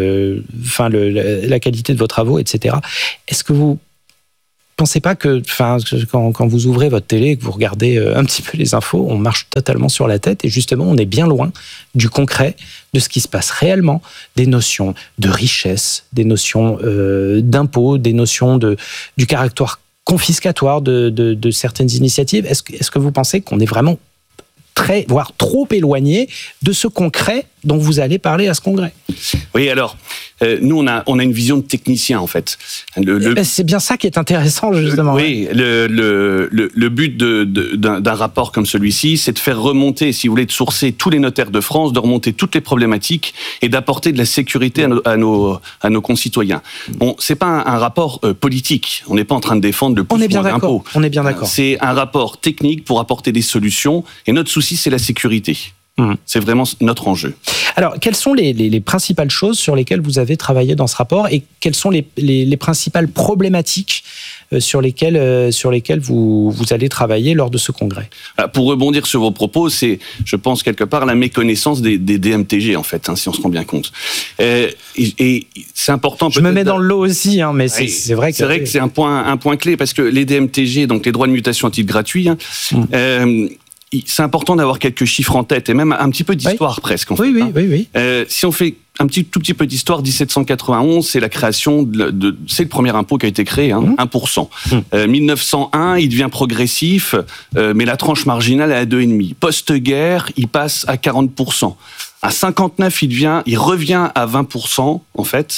la qualité de vos travaux, etc., est-ce que vous pensez pas que, quand vous ouvrez votre télé et que vous regardez un petit peu les infos, on marche totalement sur la tête et justement, on est bien loin du concret, de ce qui se passe réellement, des notions de richesse, des notions d'impôts, des notions du caractère confiscatoire de certaines initiatives. Est-ce que vous pensez qu'on est vraiment voire trop éloigné de ce concret dont vous allez parler à ce congrès? Oui, alors, nous, on a une vision de technicien, en fait. C'est bien ça qui est intéressant, justement. Oui, le but d'un rapport comme celui-ci, c'est de faire remonter, si vous voulez, de sourcer tous les notaires de France, de remonter toutes les problématiques et d'apporter de la sécurité à nos concitoyens. Bon, c'est pas un rapport politique. On n'est pas en train de défendre le plus ou moins d'impôts. On est bien d'accord. C'est un rapport technique pour apporter des solutions. Et notre souci, c'est la sécurité. C'est vraiment notre enjeu. Alors, quelles sont les principales choses sur lesquelles vous avez travaillé dans ce rapport et quelles sont les principales problématiques sur lesquelles vous allez travailler lors de ce congrès? Pour rebondir sur vos propos, c'est, je pense, quelque part la méconnaissance des DMTG, en fait, si on se rend bien compte. Et c'est important... Je me mets dans le lot aussi, mais c'est vrai que... C'est vrai que c'est un point clé, parce que les DMTG, donc les droits de mutation à titre gratuit, c'est important d'avoir quelques chiffres en tête et même un petit peu d'histoire presque. En fait, oui. Si on fait tout petit peu d'histoire, 1791, c'est la création c'est le premier impôt qui a été créé, 1%. 1901, il devient progressif, mais la tranche marginale est à 2,5. Post-guerre, il passe à 40%. À 59, il revient à 20%, en fait.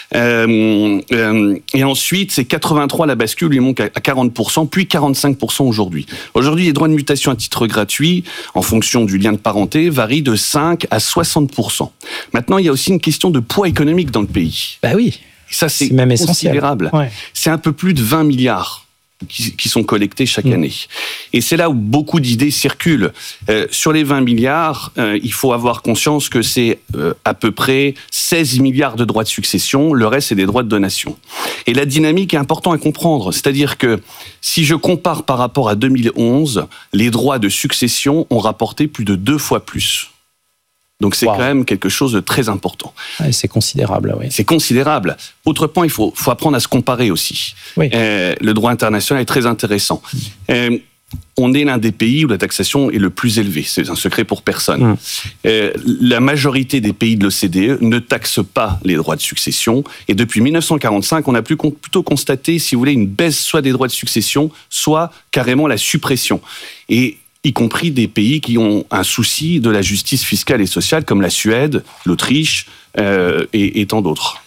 Et ensuite, c'est 83, la bascule, il monte à 40%, puis 45% aujourd'hui. Aujourd'hui, les droits de mutation à titre gratuit, en fonction du lien de parenté, varient de 5 à 60%. Maintenant, il y a aussi une question de poids économique dans le pays. Bah oui. Et ça, c'est même considérable. Ouais. C'est un peu plus de 20 milliards. Qui sont collectés chaque année. Et c'est là où beaucoup d'idées circulent. Sur les 20 milliards, il faut avoir conscience que c'est à peu près 16 milliards de droits de succession, le reste c'est des droits de donation. Et la dynamique est importante à comprendre, c'est-à-dire que si je compare par rapport à 2011, les droits de succession ont rapporté plus de 2 fois plus. Donc c'est quand même quelque chose de très important. Ouais, c'est considérable, oui. C'est considérable. Autre point, il faut apprendre à se comparer aussi. Oui. Le droit international est très intéressant. On est l'un des pays où la taxation est le plus élevée. C'est un secret pour personne. La majorité des pays de l'OCDE ne taxent pas les droits de succession. Et depuis 1945, on a plutôt constaté, si vous voulez, une baisse soit des droits de succession, soit carrément la suppression. Et y compris des pays qui ont un souci de la justice fiscale et sociale, comme la Suède, l'Autriche et tant d'autres.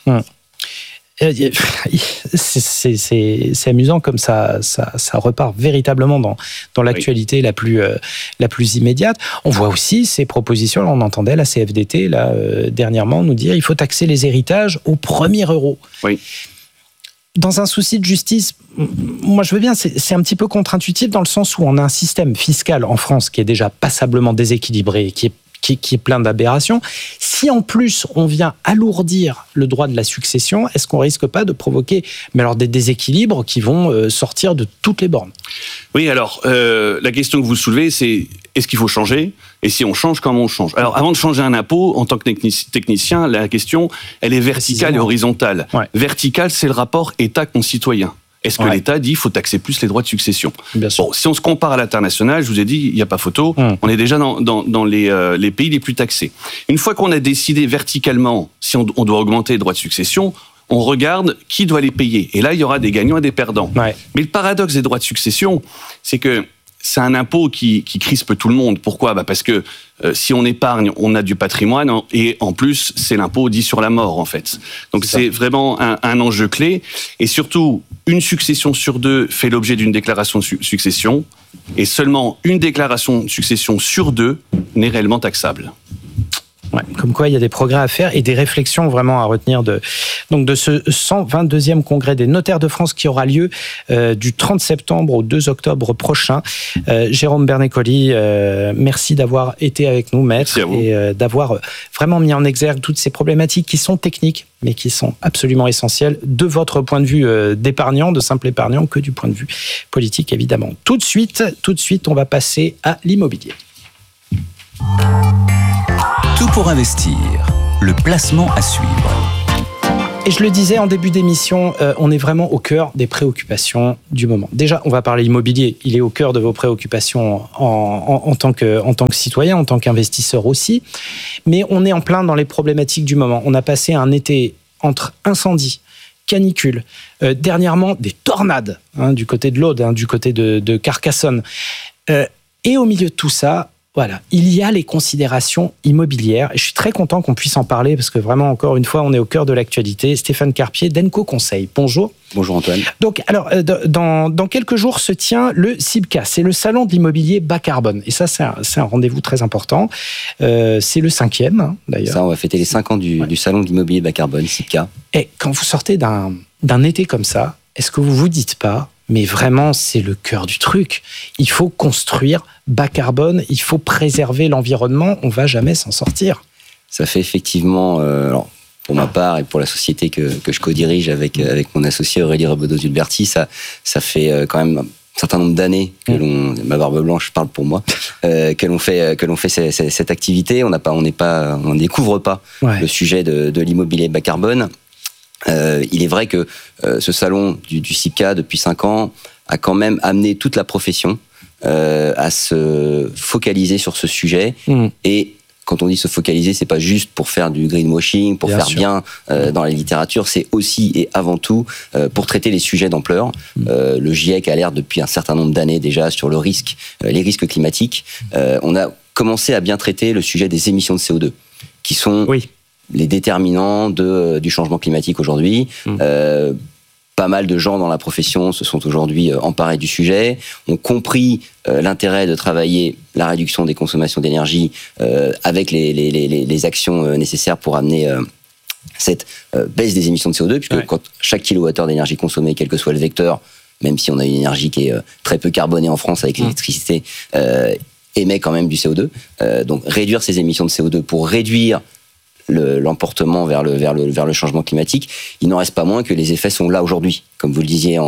C'est amusant comme ça repart véritablement dans l'actualité la plus immédiate. On voit aussi ces propositions, on entendait la CFDT dernièrement nous dire il faut taxer les héritages au premier euro. Oui. dans un souci de justice, moi je veux bien, c'est un petit peu contre-intuitif dans le sens où on a un système fiscal en France qui est déjà passablement déséquilibré, qui est plein d'aberrations. Si en plus on vient alourdir le droit de la succession, est-ce qu'on risque pas de provoquer des déséquilibres qui vont sortir de toutes les bornes ? Oui, alors la question que vous soulevez, c'est est-ce qu'il faut changer ? Et si on change, comment on change ? Alors avant de changer un impôt, en tant que technicien, la question, elle est verticale et horizontale. Ouais. Verticale, c'est le rapport État-concitoyen. Est-ce que l'État dit qu'il faut taxer plus les droits de succession ? Bon, si on se compare à l'international, je vous ai dit, il n'y a pas photo, on est déjà dans les pays les plus taxés. Une fois qu'on a décidé verticalement si on doit augmenter les droits de succession, on regarde qui doit les payer. Et là, il y aura des gagnants et des perdants. Ouais. Mais le paradoxe des droits de succession, c'est que c'est un impôt qui crispe tout le monde. Pourquoi ? Parce que si on épargne, on a du patrimoine et en plus, c'est l'impôt dit sur la mort, en fait. Donc c'est vraiment un enjeu clé. Et surtout, une succession sur 2 fait l'objet d'une déclaration de succession et seulement une déclaration de succession sur 2 n'est réellement taxable. Ouais, comme quoi il y a des progrès à faire et des réflexions vraiment à retenir de ce 122e congrès des notaires de France qui aura lieu du 30 septembre au 2 octobre prochain. Jérôme Bernecoli, merci d'avoir été avec nous, maître, et d'avoir vraiment mis en exergue toutes ces problématiques qui sont techniques, mais qui sont absolument essentielles de votre point de vue d'épargnant, de simple épargnant, que du point de vue politique, évidemment. Tout de suite, on va passer à l'immobilier. Tout pour investir, le placement à suivre. Et je le disais en début d'émission, on est vraiment au cœur des préoccupations du moment. Déjà, on va parler immobilier, il est au cœur de vos préoccupations en tant que citoyen, en tant qu'investisseur aussi. Mais on est en plein dans les problématiques du moment. On a passé un été entre incendies, canicules, dernièrement des tornades du côté de l'Aude, du côté de Carcassonne. Et au milieu de tout ça, voilà, il y a les considérations immobilières. Et je suis très content qu'on puisse en parler parce que vraiment, encore une fois, on est au cœur de l'actualité. Stéphane Carpier d'Enco Conseil. Bonjour. Bonjour Antoine. Donc, alors, dans quelques jours se tient le CIBCA. C'est le salon de l'immobilier bas carbone. Et ça, c'est un rendez-vous très important. C'est le 5e, d'ailleurs. Ça, on va fêter les 5 ans du salon de l'immobilier bas carbone, CIBCA. Et quand vous sortez d'un été comme ça, est-ce que vous vous dites pas, mais vraiment, c'est le cœur du truc. Il faut construire bas carbone, il faut préserver l'environnement, on ne va jamais s'en sortir. Ça fait effectivement, alors, pour ma part et pour la société que je co-dirige avec mon associé Aurélie Rebaudot-Zulberti, ça fait quand même un certain nombre d'années que ma barbe blanche parle pour moi, que l'on fait cette activité. On ne découvre pas le sujet de l'immobilier bas carbone. Il est vrai que ce salon du CIBCA depuis 5 ans a quand même amené toute la profession à se focaliser sur ce sujet. Et quand on dit se focaliser, c'est pas juste pour faire du greenwashing, pour faire bien dans la littérature, c'est aussi et avant tout pour traiter les sujets d'ampleur. Le GIEC alerte depuis un certain nombre d'années déjà sur les risques climatiques. On a commencé à bien traiter le sujet des émissions de CO2, qui sont les déterminants du changement climatique aujourd'hui. Pas mal de gens dans la profession se sont aujourd'hui emparés du sujet, ont compris l'intérêt de travailler la réduction des consommations d'énergie avec les actions nécessaires pour amener cette baisse des émissions de CO2, puisque quand chaque kilowattheure d'énergie consommée, quel que soit le vecteur, même si on a une énergie qui est très peu carbonée en France avec l'électricité, émet quand même du CO2. Donc réduire ces émissions de CO2 pour réduire l'emportement vers le changement climatique, il n'en reste pas moins que les effets sont là aujourd'hui. Comme vous le disiez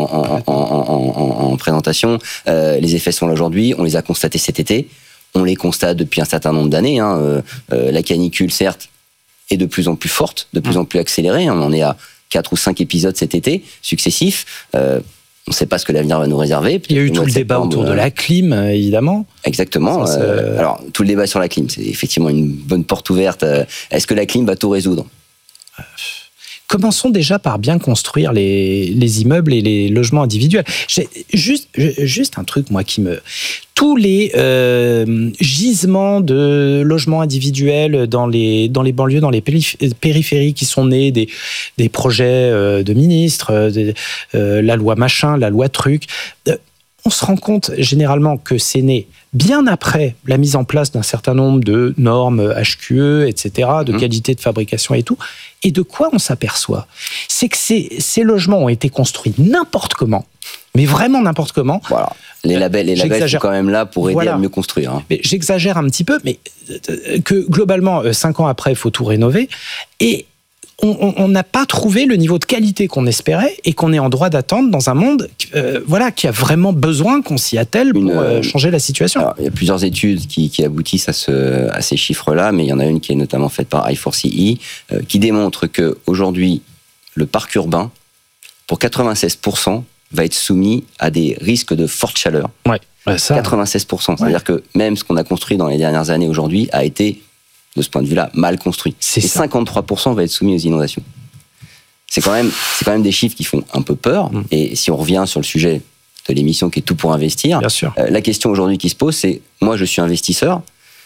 en présentation, les effets sont là aujourd'hui, on les a constatés cet été, on les constate depuis un certain nombre d'années. La canicule, certes, est de plus en plus forte, de plus en plus accélérée. On en est à 4 ou 5 épisodes cet été, successifs. On ne sait pas ce que l'avenir va nous réserver. Il y a eu tout le débat autour de la clim, évidemment. Exactement. Alors, tout le débat sur la clim, c'est effectivement une bonne porte ouverte. Est-ce que la clim va tout résoudre ? Commençons déjà par bien construire les immeubles et les logements individuels. J'ai juste un truc, moi, qui me... Tous les gisements de logements individuels dans les banlieues, dans les périphéries qui sont nés des projets de ministres, la loi machin, la loi truc... on se rend compte généralement que c'est né bien après la mise en place d'un certain nombre de normes HQE, etc., de qualité de fabrication et tout. Et de quoi on s'aperçoit ? C'est que ces logements ont été construits n'importe comment, mais vraiment n'importe comment. Voilà. Les labels sont quand même là pour aider à mieux construire. Hein. Mais j'exagère un petit peu, mais que globalement, 5 ans après, il faut tout rénover. Et on n'a pas trouvé le niveau de qualité qu'on espérait et qu'on est en droit d'attendre dans un monde qui a vraiment besoin qu'on s'y attelle pour changer la situation. Alors, il y a plusieurs études qui aboutissent à ces chiffres-là, mais il y en a une qui est notamment faite par I4CE qui démontre qu'aujourd'hui, le parc urbain, pour 96%, va être soumis à des risques de forte chaleur. Ouais, ça, 96%. C'est-à-dire que même ce qu'on a construit dans les dernières années aujourd'hui a été, de ce point de vue-là, mal construit. Et 53% va être soumis aux inondations. C'est quand même des chiffres qui font un peu peur. Et si on revient sur le sujet de l'émission qui est Tout pour investir, bien sûr. La question aujourd'hui qui se pose, c'est moi je suis investisseur,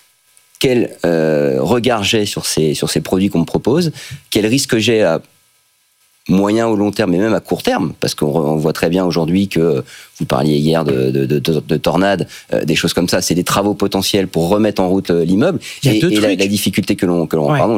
quel regard j'ai sur ces produits qu'on me propose, quel risque j'ai à moyen ou long terme, mais même à court terme, parce qu'on voit très bien aujourd'hui que, vous parliez hier de tornades, des choses comme ça, c'est des travaux potentiels pour remettre en route l'immeuble. Et la difficulté que l'on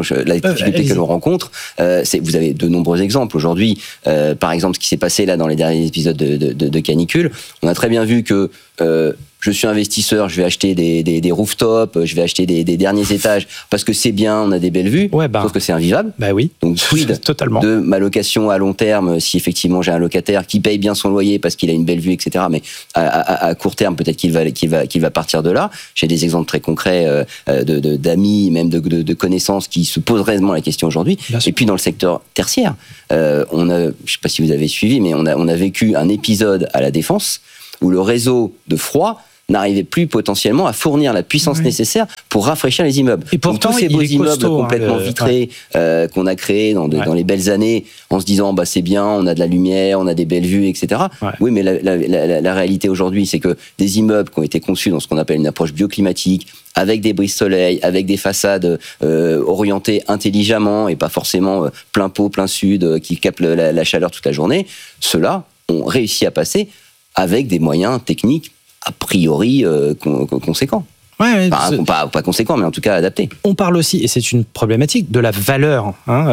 rencontre, c'est, vous avez de nombreux exemples aujourd'hui. Par exemple, ce qui s'est passé là dans les derniers épisodes de canicule, on a très bien vu que je suis investisseur, je vais acheter des rooftops, je vais acheter des derniers étages parce que c'est bien, on a des belles vues, sauf que c'est invivable. Bah oui. Donc quid totalement de ma location à long terme, si effectivement j'ai un locataire qui paye bien son loyer parce qu'il a une belle vue, etc. Mais à court terme, peut-être qu'il va partir de là. J'ai des exemples très concrets d'amis, même de connaissances qui se posent réellement la question aujourd'hui. Et puis dans le secteur tertiaire, je ne sais pas si vous avez suivi, mais on a vécu un épisode à La Défense où le réseau de froid n'arrivait plus potentiellement à fournir la puissance nécessaire pour rafraîchir les immeubles. Et pourtant, tous ces beaux immeubles complètement vitrés qu'on a créés dans les belles années, en se disant bah c'est bien, on a de la lumière, on a des belles vues, etc. Ouais. Oui, mais la réalité aujourd'hui, c'est que des immeubles qui ont été conçus dans ce qu'on appelle une approche bioclimatique, avec des brise-soleil, avec des façades orientées intelligemment et pas forcément plein pot, plein sud, qui captent la chaleur toute la journée, ceux-là ont réussi à passer avec des moyens techniques a priori conséquents. Ouais, pas conséquents, mais en tout cas adaptés. On parle aussi, et c'est une problématique, de la valeur,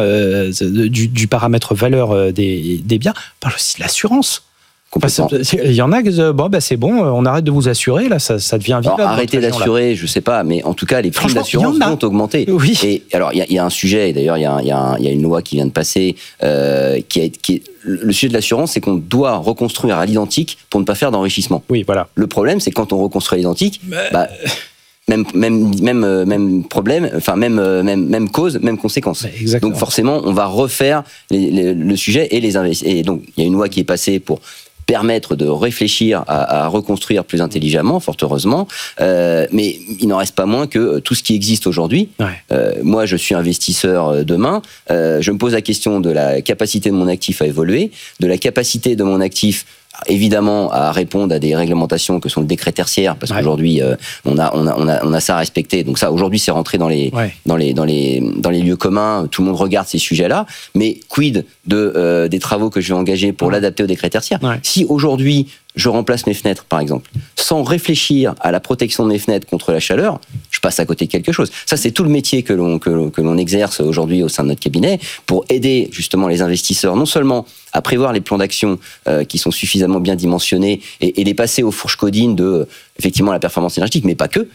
du paramètre valeur des biens. On parle aussi de l'assurance. Il y en a qui disent c'est bon, on arrête de vous assurer, là, ça devient vivable. Arrêter d'assurer, je sais pas, mais en tout cas, les prix d'assurance vont augmenter. Oui. Et alors, il y a un sujet, et d'ailleurs, il y a une loi qui vient de passer, le sujet de l'assurance, c'est qu'on doit reconstruire à l'identique pour ne pas faire d'enrichissement. Oui, voilà. Le problème, c'est quand on reconstruit à l'identique, même problème, enfin même cause, même conséquence. Exactement. Donc forcément, on va refaire le sujet et donc il y a une loi qui est passée pour permettre de réfléchir à reconstruire plus intelligemment, fort heureusement, mais il n'en reste pas moins que tout ce qui existe aujourd'hui. Moi, je suis investisseur demain, je me pose la question de la capacité de mon actif à évoluer, de la capacité de mon actif évidemment à répondre à des réglementations que sont le décret tertiaire, parce qu'aujourd'hui on a ça à respecter. Donc ça, aujourd'hui, c'est rentré dans les lieux communs. Tout le monde regarde ces sujets-là. Mais quid des travaux que je vais engager pour l'adapter au décret tertiaire? Si aujourd'hui je remplace mes fenêtres, par exemple, sans réfléchir à la protection de mes fenêtres contre la chaleur, je passe à côté de quelque chose. Ça, c'est tout le métier que l'on exerce aujourd'hui au sein de notre cabinet pour aider justement les investisseurs, non seulement à prévoir les plans d'action qui sont suffisamment bien dimensionnés et les passer aux fourches codines de effectivement la performance énergétique, mais pas que.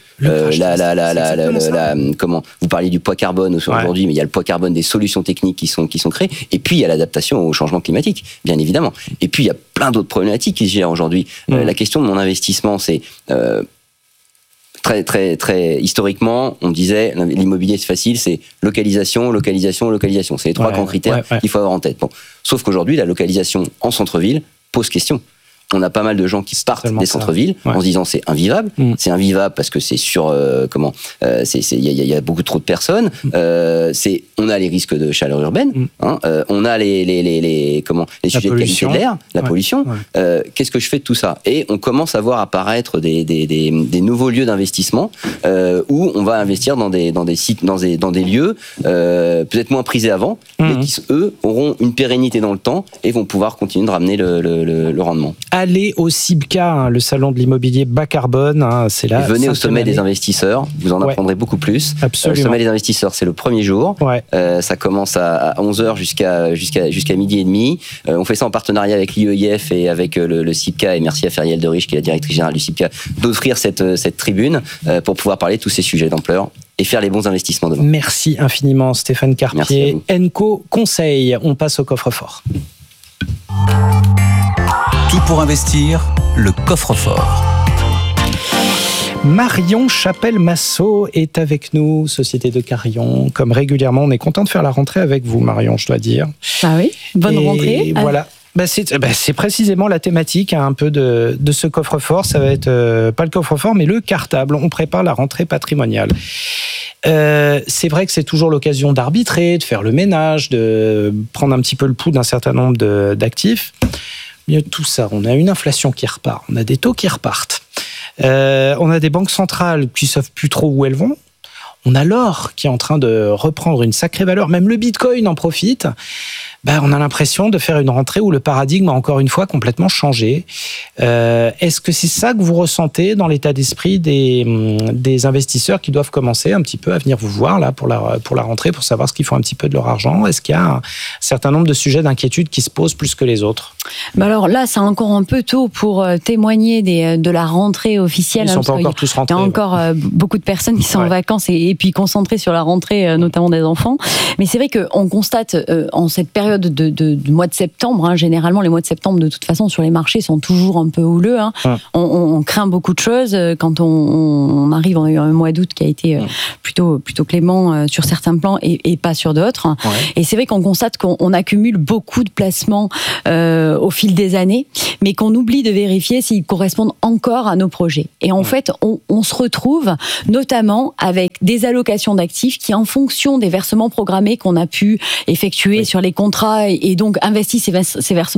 Comment vous parliez du poids carbone aujourd'hui, mais il y a le poids carbone des solutions techniques qui sont créées, et puis il y a l'adaptation au changement climatique, bien évidemment. Et puis il y a plein d'autres problématiques qui se gèrent aujourd'hui. La question de mon investissement, c'est très, très, très historiquement, on disait l'immobilier c'est facile, c'est localisation, localisation, localisation. C'est les trois grands critères qu'il faut avoir en tête. Bon. Sauf qu'aujourd'hui, la localisation en centre-ville pose question. On a pas mal de gens qui partent des centres-villes en se disant c'est invivable. C'est invivable parce que c'est sur il y a beaucoup trop de personnes. On a les risques de chaleur urbaine. On a les sujets de qualité de l'air, la pollution. Qu'est-ce que je fais de tout ça? Et on commence à voir apparaître des nouveaux lieux d'investissement où on va investir dans des sites, dans des lieux peut-être moins prisés avant, mais qui eux auront une pérennité dans le temps et vont pouvoir continuer de ramener le rendement. allez au CIBCA, le salon de l'immobilier bas carbone. C'est là. Venez au sommet des investisseurs, vous en apprendrez beaucoup plus. Absolument. Le sommet des investisseurs, c'est le premier jour. Ça commence à 11h jusqu'à midi et demi. On fait ça en partenariat avec l'IEIF et avec le CIBCA, et merci à Feriel Derich, qui est la directrice générale du CIBCA, d'offrir cette tribune pour pouvoir parler de tous ces sujets d'ampleur et faire les bons investissements demain. Merci infiniment Stéphane Carpier. Enco Conseil, on passe au coffre-fort. Tout pour investir, le coffre-fort. Marion Chapelle-Massot est avec nous, Société de Carillon. Comme régulièrement, on est content de faire la rentrée avec vous, Marion, je dois dire. Ah oui, bonne rentrée. Voilà. C'est précisément la thématique un peu de ce coffre-fort. Ça va être pas le coffre-fort, mais le cartable. On prépare la rentrée patrimoniale. C'est vrai que c'est toujours l'occasion d'arbitrer, de faire le ménage, de prendre un petit peu le pouls d'un certain nombre d'actifs. Mieux de tout ça, on a une inflation qui repart, on a des taux qui repartent, on a des banques centrales qui ne savent plus trop où elles vont. On a l'or qui est en train de reprendre une sacrée valeur. Même le Bitcoin en profite. On a l'impression de faire une rentrée où le paradigme a encore une fois complètement changé. Est-ce que c'est ça que vous ressentez dans l'état d'esprit des investisseurs qui doivent commencer un petit peu à venir vous voir là pour la rentrée, pour savoir ce qu'ils font un petit peu de leur argent? Est-ce qu'il y a un certain nombre de sujets d'inquiétude qui se posent plus que les autres? Alors là, c'est encore un peu tôt pour témoigner de la rentrée officielle. Ils sont pas encore tous rentrés. Il y a encore beaucoup de personnes qui sont en vacances et puis concentrées sur la rentrée, notamment des enfants. Mais c'est vrai qu'on constate en cette période du mois de septembre, généralement les mois de septembre de toute façon sur les marchés sont toujours un peu houleux. On craint beaucoup de choses quand on arrive en un mois d'août qui a été plutôt clément sur certains plans et pas sur d'autres. Et c'est vrai qu'on constate qu'on accumule beaucoup de placements au fil des années, mais qu'on oublie de vérifier s'ils correspondent encore à nos projets. Et en fait, on se retrouve notamment avec des allocations d'actifs qui, en fonction des versements programmés qu'on a pu effectuer sur les contrats et donc investi ces versements